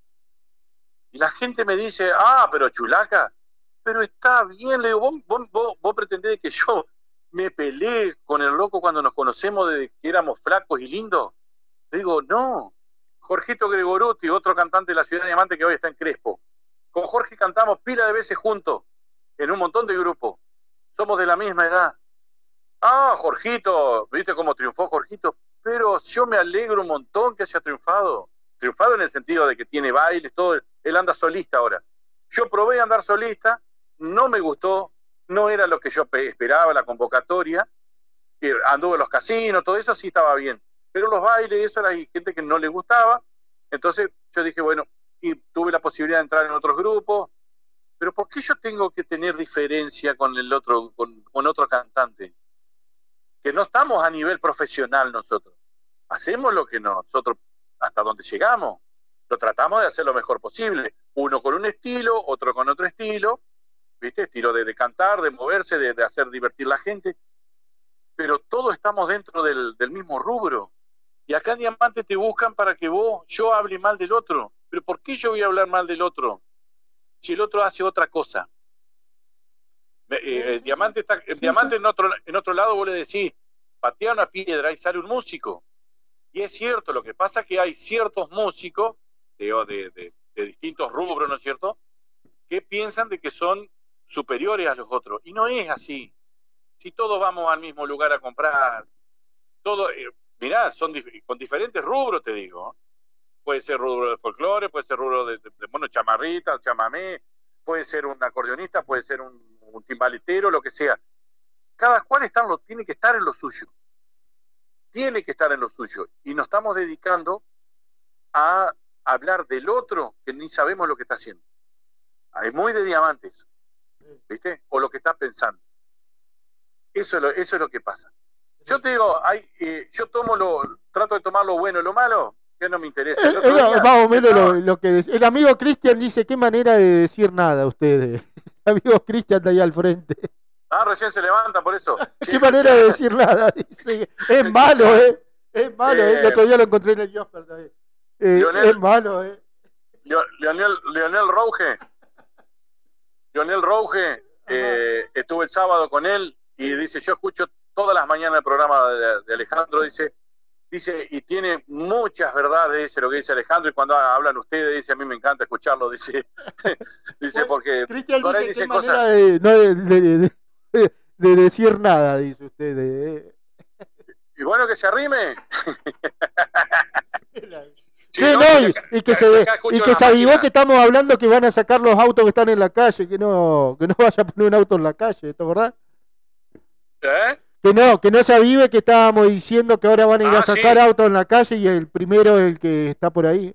y la gente me dice, ah, pero Chulaca, pero está bien, le digo, vos, vos, vos, vos pretendés que yo me peleé con el loco cuando nos conocemos desde que éramos flacos y lindos. Le digo, no, Jorgito Gregoruti, otro cantante de la ciudad de Diamante que hoy está en Crespo. Con Jorge cantamos pila de veces juntos, en un montón de grupos. Somos de la misma edad. Ah, Jorgito, ¿viste cómo triunfó Jorgito? Pero yo me alegro un montón que haya triunfado. Triunfado en el sentido de que tiene bailes, todo. Él anda solista ahora. Yo probé andar solista, no me gustó, no era lo que yo esperaba, la convocatoria. Anduve en los casinos, todo eso sí estaba bien. Pero los bailes, eso era gente que no le gustaba. Entonces yo dije, bueno, y tuve la posibilidad de entrar en otros grupos. Pero ¿por qué yo tengo que tener diferencia con el otro, con, con otro cantante? Que no estamos a nivel profesional nosotros. Hacemos lo que nosotros, hasta donde llegamos. Lo tratamos de hacer lo mejor posible. Uno con un estilo, otro con otro estilo. ¿Viste? Estilo de, de cantar, de moverse, de, de hacer divertir a la gente. Pero todos estamos dentro del, del mismo rubro. Y acá en Diamante te buscan para que vos, yo hable mal del otro. Pero ¿por qué yo voy a hablar mal del otro? Si el otro hace otra cosa. Eh, eh, Diamante, está, Sí, Diamante sí. en, otro, en otro lado vos le decís, patea una piedra y sale un músico. Y es cierto, lo que pasa es que hay ciertos músicos de, de, de, de distintos rubros, ¿no es cierto?, que piensan de que son superiores a los otros. Y no es así. Si todos vamos al mismo lugar a comprar, todo, eh, mirá, son dif con diferentes rubros, te digo. Puede ser rubro de folclore, puede ser rubro de, de, de bueno, chamarrita, chamamé, puede ser un acordeonista, puede ser un, un timbaletero, lo que sea. Cada cual está en lo, tiene que estar en lo suyo. Tiene que estar en lo suyo. Y nos estamos dedicando a hablar del otro que ni sabemos lo que está haciendo. Es muy de diamantes, ¿viste? O lo que está pensando. Eso es lo, eso es lo que pasa. Yo te digo, hay, eh, yo tomo lo, trato de tomar lo bueno y lo malo, que no me interesa. El otro Era día más o menos lo, pensaba, lo que decía. El amigo Cristian dice, qué manera de decir nada ustedes. El amigo Cristian está ahí al frente. ah, recién se levanta por eso. Che, Qué manera escuchá, de decir nada, dice. Es malo, escuchá, ¿eh? Es malo, ¿eh? El eh, otro día lo encontré en el Josper también. Eh, es Lionel, malo, ¿eh? Leo- Leonel, Leonel Rouge, Leonel Rouge, Ajá. eh, estuve el sábado con él y Sí. dice, yo escucho todas las mañanas el programa de, de Alejandro, dice, dice, y tiene muchas verdades, dice lo que dice Alejandro, y cuando hablan ustedes, dice, a mí me encanta escucharlo, dice, dice, Bueno, porque Cristian por ahí dice, qué dice manera cosas, de, no de, de- de- de- de decir nada, dice usted. eh. y bueno, que se arrime. Si Che, no, no, porque y, acá, y que se acá y escucho que la se avivó máquina. que estamos hablando que van a sacar los autos que están en la calle, que no, que no vaya a poner un auto en la calle, ¿te acordás? ¿Eh? Que no, que no se avive que estábamos diciendo que ahora van a ir a Ah, sacar sí. autos en la calle y el primero es el que está por ahí.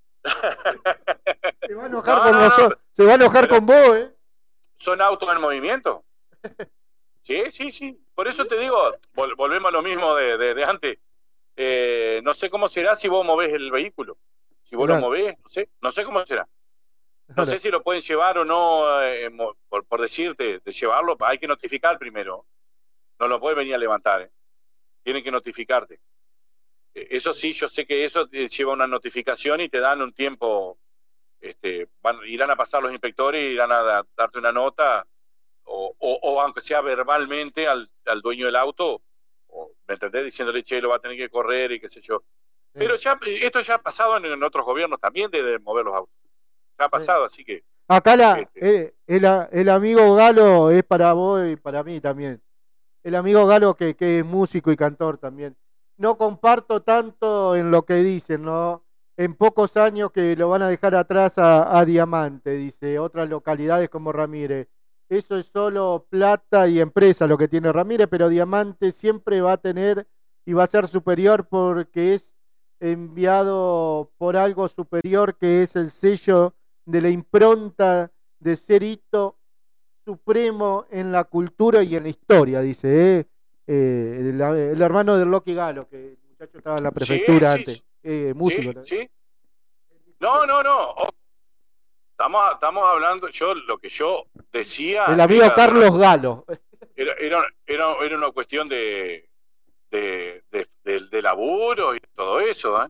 Se va a enojar No, con no, no, nosotros, se va a enojar pero con vos, ¿eh? son autos en movimiento. Sí, sí, sí. Por eso te digo, vol volvemos a lo mismo de, de, de antes. Eh, no sé cómo será si vos movés el vehículo. Si vos Claro, lo movés, no sé, no sé cómo será. No claro. sé si lo pueden llevar o no, eh, por, por decirte, de llevarlo, hay que notificar primero. No lo pueden venir a levantar, ¿eh? Tienen que notificarte. Eh, Eso sí, yo sé que eso te lleva una notificación y te dan un tiempo, este, van, irán a pasar los inspectores, irán a da, darte una nota, o, o, o aunque sea verbalmente al, al dueño del auto, o, ¿me entendés? Diciéndole, che, lo va a tener que correr y qué sé yo. Pero Sí, ya, esto ya ha pasado en, en otros gobiernos también de, de mover los autos. Ya ha sí. pasado, así que, Acá la, este, eh, el, el amigo Galo es para vos y para mí también. El amigo Galo que, que es músico y cantor también. No comparto tanto en lo que dicen, ¿no? En pocos años que lo van a dejar atrás a, a Diamante, dice, otras localidades como Ramírez. eso es solo plata y empresa lo que tiene Ramírez, pero Diamante siempre va a tener y va a ser superior porque es enviado por algo superior que es el sello de la impronta de ser hito supremo en la cultura y en la historia, dice ¿eh? Eh, el, el hermano de Loki Galo, que el muchacho estaba en la prefectura Sí, antes, sí, eh, músico. sí, sí. No, no, no. Estamos, estamos hablando, yo lo que yo decía El amigo era Carlos una, Galo. era, era, era, era una cuestión de, de, de, de, de laburo y todo eso. ¿eh?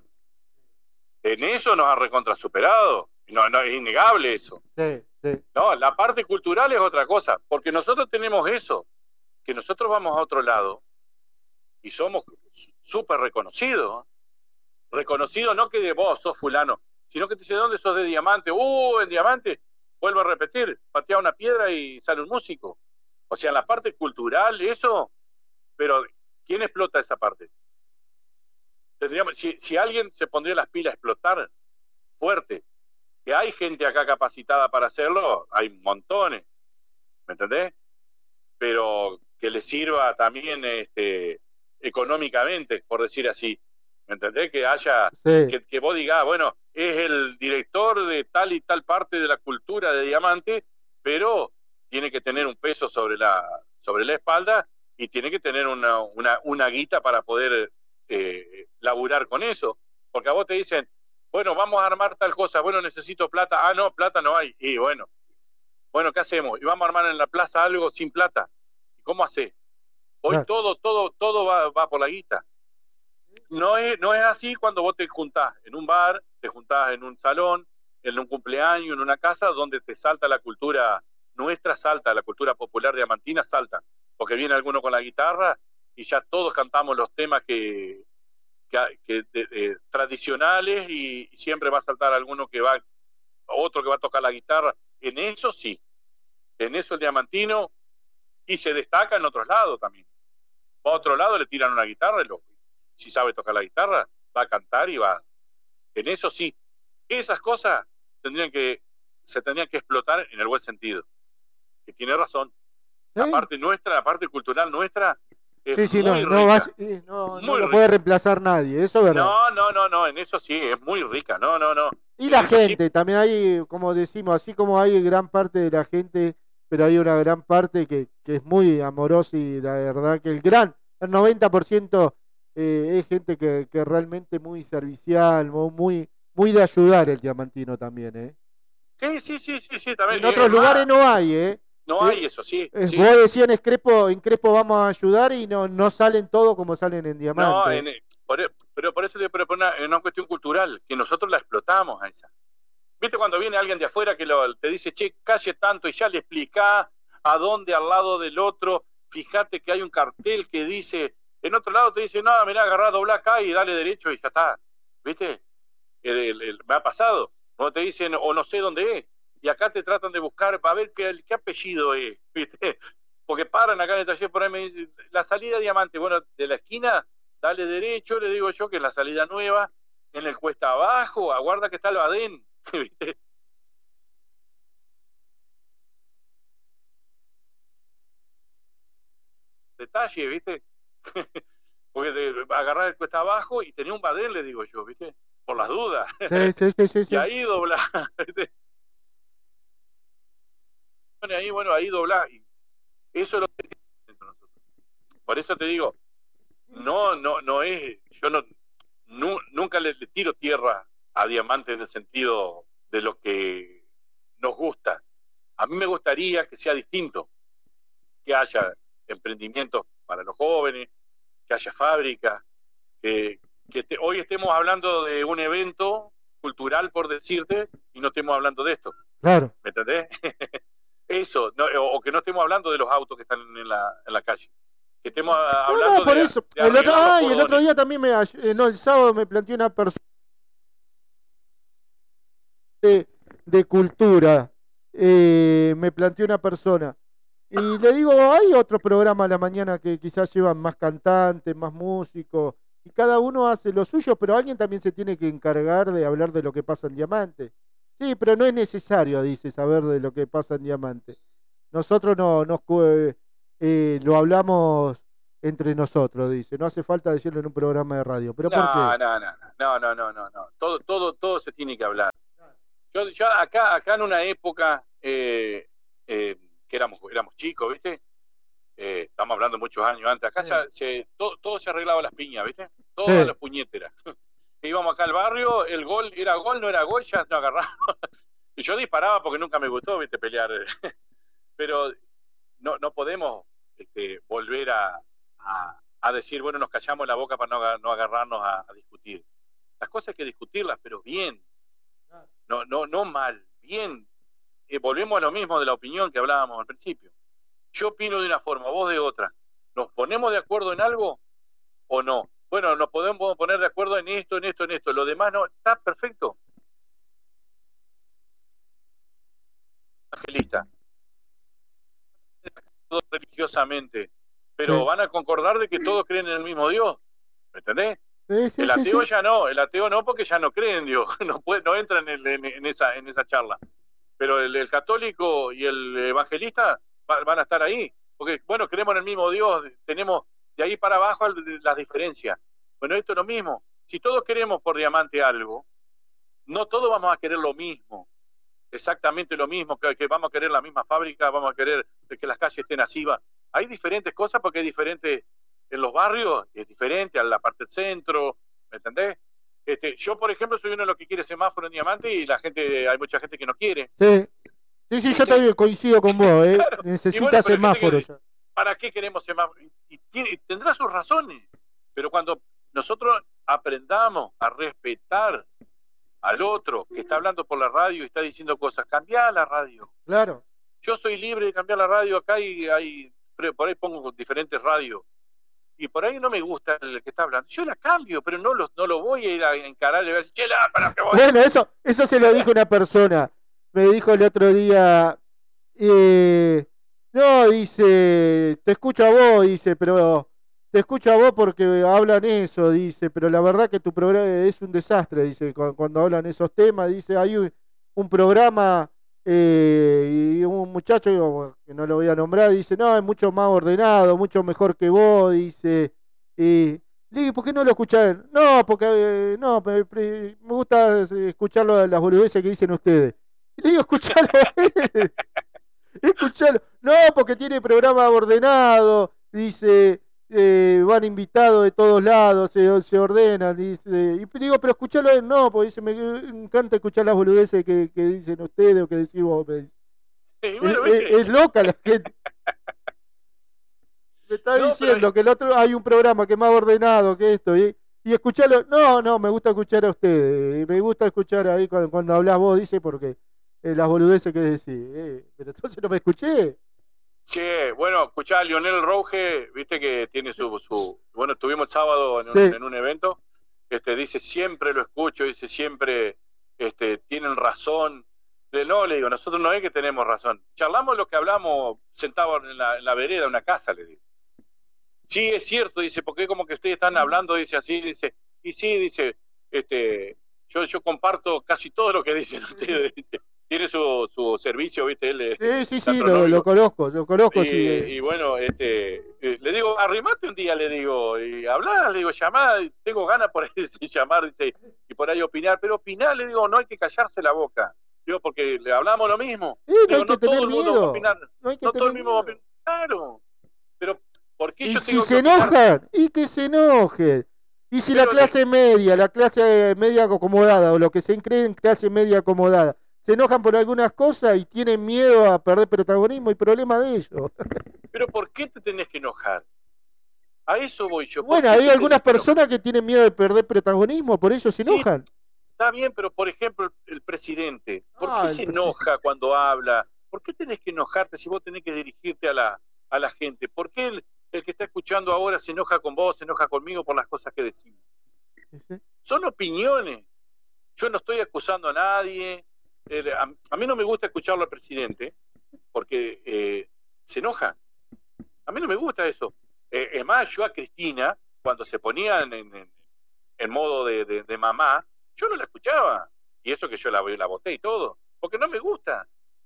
En eso nos ha recontra superado. No, no, es innegable eso. Sí, sí. No, la parte cultural es otra cosa, porque nosotros tenemos eso, que nosotros vamos a otro lado y somos súper reconocidos. ¿eh? Reconocido no que de vos sos fulano, sino que te dice, ¿dónde sos de Diamante? Uh, en Diamante, vuelvo a repetir, patea una piedra y sale un músico. O sea, en la parte cultural, eso, pero ¿quién explota esa parte? Tendríamos, si, si alguien se pondría las pilas a explotar fuerte, que hay gente acá capacitada para hacerlo, hay montones, ¿me entendés? Pero que le sirva también este, económicamente, por decir así. ¿Me entendés? Que haya, sí. que, que vos digas, bueno, es el director de tal y tal parte de la cultura de Diamante, pero tiene que tener un peso sobre la, sobre la espalda y tiene que tener una, una, una guita para poder eh, laburar con eso. Porque a vos te dicen, bueno, vamos a armar tal cosa, bueno, necesito plata, ah, no, plata no hay, y bueno, bueno, ¿qué hacemos? Y vamos a armar en la plaza algo sin plata. ¿Cómo hace? Hoy claro. todo, todo, todo va, va por la guita. No es, no es así cuando vos te juntás en un bar, te juntás en un salón, en un cumpleaños, en una casa donde te salta la cultura nuestra, salta, la cultura popular diamantina salta, porque viene alguno con la guitarra y ya todos cantamos los temas que, que, que de, de, tradicionales y, y siempre va a saltar alguno que va, otro que va a tocar la guitarra. En eso sí, en eso el diamantino y se destaca en otros lados también. Va a otro lado, le tiran una guitarra y lo si sabe tocar la guitarra, va a cantar y va. En eso sí. Esas cosas tendrían que, se tendrían que explotar en el buen sentido. Que tiene razón. ¿Sí? La parte nuestra, la parte cultural nuestra, es sí, sí, muy no, rica. No, vas, no, muy no lo rica. puede reemplazar nadie, eso es verdad. No, no, no, no, en eso sí, es muy rica. No, no, no. Y en la gente, sí. También hay, como decimos, así como hay gran parte de la gente, pero hay una gran parte que, que es muy amorosa y la verdad que el gran, el noventa por ciento Eh, es gente que, que realmente muy servicial, muy muy de ayudar el diamantino también, ¿eh? Sí, sí, sí, sí, sí también. En otros eh, lugares más. no hay, ¿eh? No eh, hay eso, sí. eh, sí. Vos decías en Crespo, en Crespo vamos a ayudar y no, no salen todos como salen en Diamante. No, en, por, pero por eso te propone una, una cuestión cultural, que nosotros la explotamos a esa. ¿Viste cuando viene alguien de afuera que lo, te dice, che, calle tanto y ya le explicás a dónde al lado del otro, fíjate que hay un cartel que dice... En otro lado te dicen, no, mirá, agarrá, doblá acá y dale derecho y ya está. ¿Viste? El, el, el, me ha pasado. O te dicen, o no sé dónde es. Y acá te tratan de buscar para ver qué, qué apellido es. ¿Viste? Porque paran acá en el taller por ahí me dicen, la salida Diamante. Bueno, de la esquina, dale derecho, le digo yo, que es la salida nueva. En el cuesta abajo, aguarda que está el Badén. ¿Viste? Detalle, ¿viste? Porque de, agarrar el cuesta abajo y tenía un badén, le digo yo, ¿viste? Por las dudas. Sí, sí, sí, sí, y sí. ahí doblar, ¿viste? Ahí, bueno, ahí doblar. Y eso es lo que entre nosotros. Por eso te digo, no, no, no es, yo no, no nunca le, le tiro tierra a Diamante en el sentido de lo que nos gusta. A mí me gustaría que sea distinto, que haya emprendimientos para los jóvenes, que haya fábricas, que, que te, hoy estemos hablando de un evento cultural, por decirte, y no estemos hablando de esto. Claro. ¿Me entendés? Eso, no, o, o que no estemos hablando de los autos que están en la, en la calle. Que estemos hablando no, no, por de, eso. de el, otro, ay, el otro día también me, eh, no, el sábado me planteó una persona de, de cultura. Eh, me planteó una persona. Y le digo, hay otros programas a la mañana que quizás llevan más cantantes, más músicos, y cada uno hace lo suyo, pero alguien también se tiene que encargar de hablar de lo que pasa en Diamante. Sí, pero no es necesario, dice, saber de lo que pasa en Diamante. nosotros no nos eh, eh, lo hablamos entre nosotros, dice. No hace falta decirlo en un programa de radio. ¿Pero por qué? No, no, no, no, no, no, no, no. Todo, todo, todo se tiene que hablar. Yo, yo acá, acá en una época eh, eh, que éramos, éramos chicos, ¿viste? Eh, estamos hablando muchos años antes. Acá Sí. se, se, todo, todo se arreglaba a las piñas, ¿viste? Todo Sí. a las puñeteras. Íbamos acá al barrio, el gol era gol, no era gol, ya no agarraba. Y yo disparaba porque nunca me gustó, ¿viste? Pelear. Pero no, no podemos este, volver a, a, a decir, bueno, nos callamos la boca para no, no agarrarnos a, a discutir. Las cosas hay que discutirlas, pero bien. No, no, no mal, bien. Eh, volvemos a lo mismo de la opinión que hablábamos al principio. Yo opino de una forma, vos de otra. ¿Nos ponemos de acuerdo en algo o no? Bueno, nos podemos poner de acuerdo en esto, en esto, en esto. Lo demás no, está perfecto. Evangelista. Todo religiosamente. Pero Sí. van a concordar de que todos creen en el mismo Dios. ¿Me entendés? Sí, sí, El sí, ateo sí. ya no, el ateo no porque ya no cree en Dios, no, puede, no entra en, el, en, en, esa, en esa charla. Pero el, el católico y el evangelista va, van a estar ahí, porque bueno, creemos en el mismo Dios, tenemos de ahí para abajo las diferencias. Bueno, esto es lo mismo. Si todos queremos por diamante algo, no todos vamos a querer lo mismo, exactamente lo mismo, que, que vamos a querer la misma fábrica, vamos a querer que las calles estén así. Va. Hay diferentes cosas porque hay diferentes en los barrios, es diferente a la parte del centro, ¿me entendés? Este, yo, por ejemplo, soy uno de los que quiere semáforo en diamante y la gente, hay mucha gente que no quiere. Sí, sí, sí, yo también coincido con vos, ¿eh? Claro. Necesita bueno, semáforo que, ya. ¿Para qué queremos semáforo? Y, y, y tendrá sus razones, pero cuando nosotros aprendamos a respetar al otro que está hablando por la radio y está diciendo cosas, cambiá la radio. Claro. Yo soy libre de cambiar la radio acá y hay, por ahí pongo diferentes radios. Y por ahí no me gusta el que está hablando. Yo la cambio, pero no lo, no lo voy a ir a encarar y voy a decir, chela, para que voy. Bueno, eso, eso se lo dijo una persona. Me dijo el otro día, eh, no, dice, te escucho a vos, dice, pero te escucho a vos porque hablan eso, dice, pero la verdad que tu programa es un desastre, dice, cuando, cuando hablan esos temas, dice, hay un, un programa eh, y un muchacho, que no lo voy a nombrar, dice, no, es mucho más ordenado, mucho mejor que vos, dice, y... Le digo, ¿por qué no lo escuchás? No, porque eh, no, me, me gusta escucharlo las boludeces que dicen ustedes. Y le digo, escuchalo a él. Escuchalo. No, porque tiene programa ordenado. Dice, eh, van invitados de todos lados, se, se ordenan. Dice, y digo, pero escuchalo a él. No, porque dice, me encanta escuchar las boludeces que, que dicen ustedes o que decís vos. Me dice. Sí, bueno, es, es, es loca la gente. Me está no, diciendo pero... que el otro hay un programa que es más ordenado que esto y, y escucharlo. No, no, me gusta escuchar a ustedes. Me gusta escuchar ahí cuando, cuando hablas vos, dice, porque eh, las boludeces que decís. Eh, pero entonces no me escuché. Che, bueno, escuchá a Lionel Rouge, viste que tiene su, su bueno, estuvimos el sábado en un, sí. en un evento, este, dice, siempre lo escucho, dice, siempre este, tienen razón. No, le digo, nosotros no es que tenemos razón. Charlamos lo que hablamos sentados en la, en la vereda de una casa, le digo. Sí, es cierto, dice, porque como que ustedes están hablando, dice así, dice, y sí, dice, este, yo, yo comparto casi todo lo que dicen ustedes, dice, tiene su, su servicio, viste, él sí, sí, sí, lo, lo conozco, lo conozco, y, sí. Y bueno, este, le digo, arrimate un día, le digo, y hablar, le digo, llamar, tengo ganas por ahí de llamar, dice, y por ahí opinar, pero opinar, le digo, no hay que callarse la boca, digo, porque le hablamos lo mismo, sí, no, digo, hay que no tener todo el mundo miedo. va a opinar, no, hay que no tener todo el mismo miedo. va a opinar, claro, pero ¿por qué y yo si tengo se que enojan, opinar? y que se enojen. Y si Pero la clase le... media, la clase media acomodada, o lo que se creen clase media acomodada, se enojan por algunas cosas y tienen miedo a perder protagonismo, y problema de ellos. Pero ¿por qué te tenés que enojar? A eso voy yo. Bueno, hay algunas personas que tienen miedo de perder protagonismo, por eso se enojan. Sí, está bien, pero por ejemplo, el, el presidente, ¿por ah, qué se enoja presidente. cuando habla? ¿Por qué tenés que enojarte si vos tenés que dirigirte a la, a la gente? ¿Por qué el, el que está escuchando ahora se enoja con vos, se enoja conmigo por las cosas que decimos? ¿Sí? Son opiniones. Yo no estoy acusando a nadie. Eh, a, a mí no me gusta escucharlo al presidente porque eh, se enoja. A mí no me gusta eso. Eh, es más, yo a Cristina, cuando se ponía en, en, en modo de, de, de mamá, yo no la escuchaba. Y eso que yo la, la voté y todo. Porque no me gusta.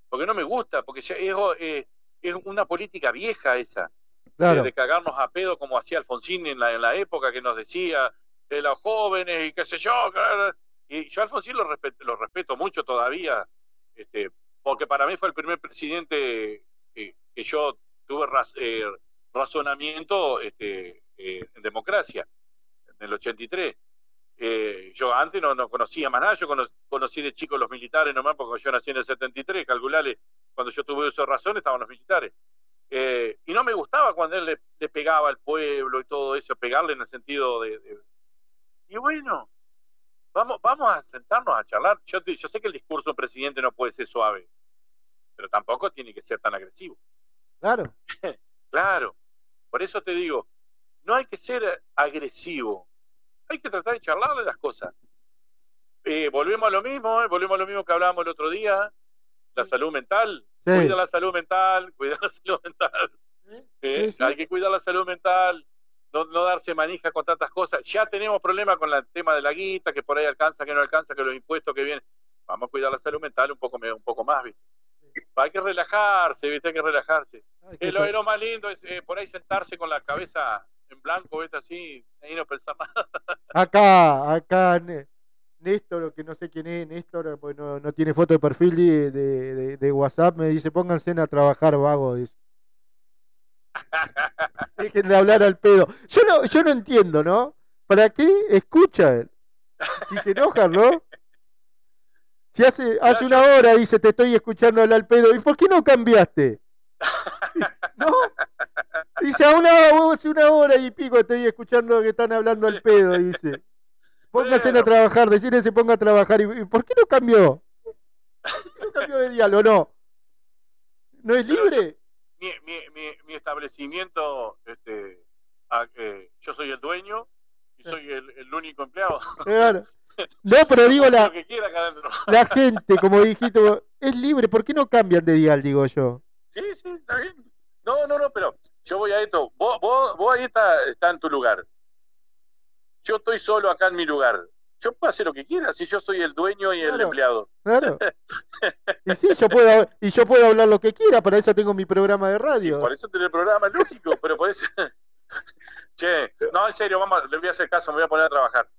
porque no me gusta, porque ya es, eh, es una política vieja esa, Claro. de, de cagarnos a pedo como hacía Alfonsín en la, en la época, que nos decía de los jóvenes y qué sé yo. Y yo a Alfonsín lo respeto, lo respeto mucho todavía, este, porque para mí fue el primer presidente que, que yo tuve raz, eh, razonamiento este, eh, en democracia, en el ochenta y tres. Eh, yo antes no, no conocía más nada, yo conocí, conocí de chico los militares nomás, porque yo nací en el setenta y tres, calculale, cuando yo tuve uso de razón estaban los militares. Eh, y no me gustaba cuando él le, le pegaba al pueblo y todo eso, pegarle en el sentido de... de... Y bueno, vamos, vamos a sentarnos a charlar. Yo, yo sé que el discurso del presidente no puede ser suave, pero tampoco tiene que ser tan agresivo. Claro. Claro. Por eso te digo, no hay que ser agresivo. Hay que tratar de charlarle las cosas. Eh, volvemos a lo mismo, eh, volvemos a lo mismo que hablábamos el otro día, la salud mental. Sí. Cuida la salud mental, cuida la salud mental. Eh, sí, sí. Hay que cuidar la salud mental, no, no darse manija con tantas cosas. Ya tenemos problemas con el tema de la guita, que por ahí alcanza, que no alcanza, que los impuestos que vienen. Vamos a cuidar la salud mental un poco, un poco más, ¿viste? Hay que relajarse, ¿viste? Hay que relajarse. Ay, eh, lo, lo más lindo es eh, por ahí sentarse con la cabeza en blanco, ¿viste? Así, y no pensar nada. Acá, acá, Néstor, que no sé quién es, Néstor, pues no, no tiene foto de perfil de, de, de, de WhatsApp, me dice, pónganse a trabajar, vago, dice. Dejen de hablar al pedo. Yo no, yo no entiendo, ¿no? ¿Para qué escuchan? Si se enojan, ¿no? Si hace, hace una hora dice, te estoy escuchando hablar al pedo, ¿y por qué no cambiaste? ¿No? Dice, a una, hace una hora y pico estoy escuchando que están hablando al pedo, dice. Pónganse bueno. a trabajar, decirle se ponga a trabajar. ¿Y por qué no cambió? ¿Por qué no cambió de diálogo? No. ¿No es libre? Yo, mi, mi, mi, mi establecimiento, este, a, eh, yo soy el dueño y soy el, el único empleado. Claro. No, pero digo, la, la gente, como dijiste, es libre. ¿Por qué no cambian de dial, digo yo? Sí, sí, está bien. No, no, no, pero yo voy a esto. Vos, vos, vos ahí está, está en tu lugar. Yo estoy solo acá en mi lugar. Yo puedo hacer lo que quiera, si yo soy el dueño y claro, el empleado. Claro. Y sí, yo puedo, y yo puedo hablar lo que quiera, para eso tengo mi programa de radio. Y por eso tengo el programa, lógico, pero por eso... Che, no, en serio, vamos, le voy a hacer caso, me voy a poner a trabajar.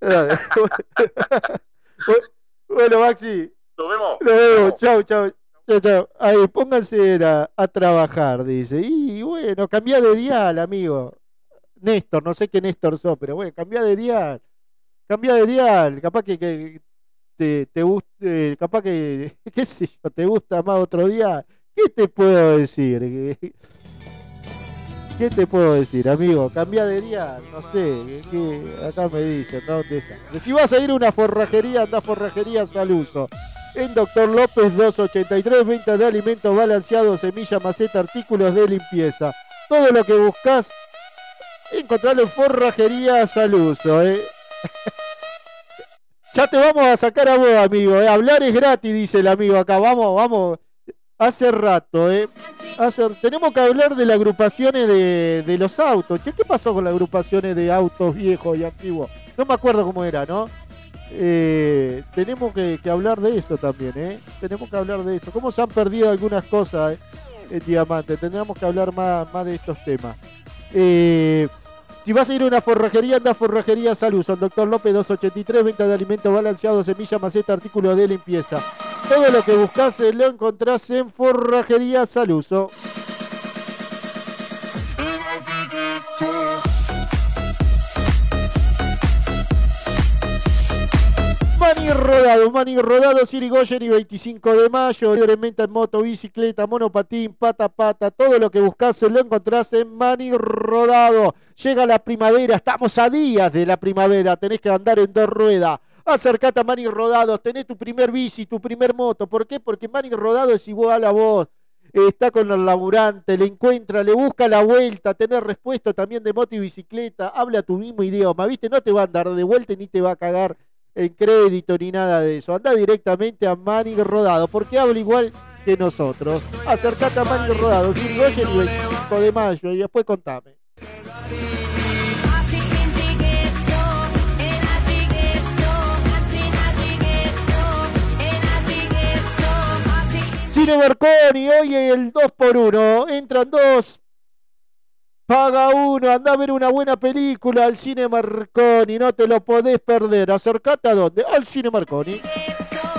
Bueno, Maxi. Nos vemos. Nos vemos, chau, chau. Chau, chau. Ahí, pónganse a, a trabajar, dice. Y bueno, cambia de dial, amigo. Néstor, no sé qué Néstor sos, pero bueno, cambia de dial. Cambia de dial. Capaz que, que te, te guste, capaz que, qué sé yo, te gusta más otro dial. ¿Qué te puedo decir? ¿Qué te puedo decir, amigo? Cambia de dial, no sé. ¿Qué? Acá me dicen, ¿no? Si vas a ir a una forrajería, anda a Forrajería Saluso. En Doctor López doscientos ochenta y tres, venta de alimentos balanceados, semilla, maceta, artículos de limpieza. Todo lo que buscas, encontrarlo en Forrajería Saluso, ¿eh? Ya te vamos a sacar a vos, amigo, ¿eh? Hablar es gratis, dice el amigo acá. Vamos, vamos. Hace rato, ¿eh? Hace... Tenemos que hablar de las agrupaciones de, de los autos. Che, ¿qué pasó con las agrupaciones de autos viejos y antiguos? No me acuerdo cómo era, ¿no? Eh, tenemos que, que hablar de eso también, ¿eh? Tenemos que hablar de eso. Cómo se han perdido algunas cosas, ¿eh? En Diamante. Tendríamos que hablar más, más de estos temas. Eh... Si vas a ir a una forrajería, anda a Forrajería Saluso, Doctor López doscientos ochenta y tres, venta de alimentos balanceados, semilla, maceta, artículos de limpieza. Todo lo que buscas lo encontrás en Forrajería Saluso. Maní Rodado, Maní Rodado, Sirigoyen y veinticinco de mayo, menta en moto, bicicleta, monopatín, pata pata, todo lo que buscas lo encontrás en Maní Rodado. Llega la primavera, estamos a días de la primavera, tenés que andar en dos ruedas. Acercate a Maní Rodado, tenés tu primer bici, tu primer moto. ¿Por qué? Porque Maní Rodado es igual a vos. Está con el laburante, le encuentra, le busca la vuelta, tenés respuesta también de moto y bicicleta, habla tu mismo idioma, ¿viste? No te va a andar de vuelta ni te va a cagar en crédito ni nada de eso. Anda directamente a Maní Rodado, porque habla igual que nosotros. Acercate a Maní Rodado, Sirigoyen y veinticinco de mayo, y después contame. Cine Marconi, hoy el dos por uno. Entran dos, paga uno. Anda a ver una buena película al Cine Marconi. No te lo podés perder. Acercate a dónde. Al Cine Marconi.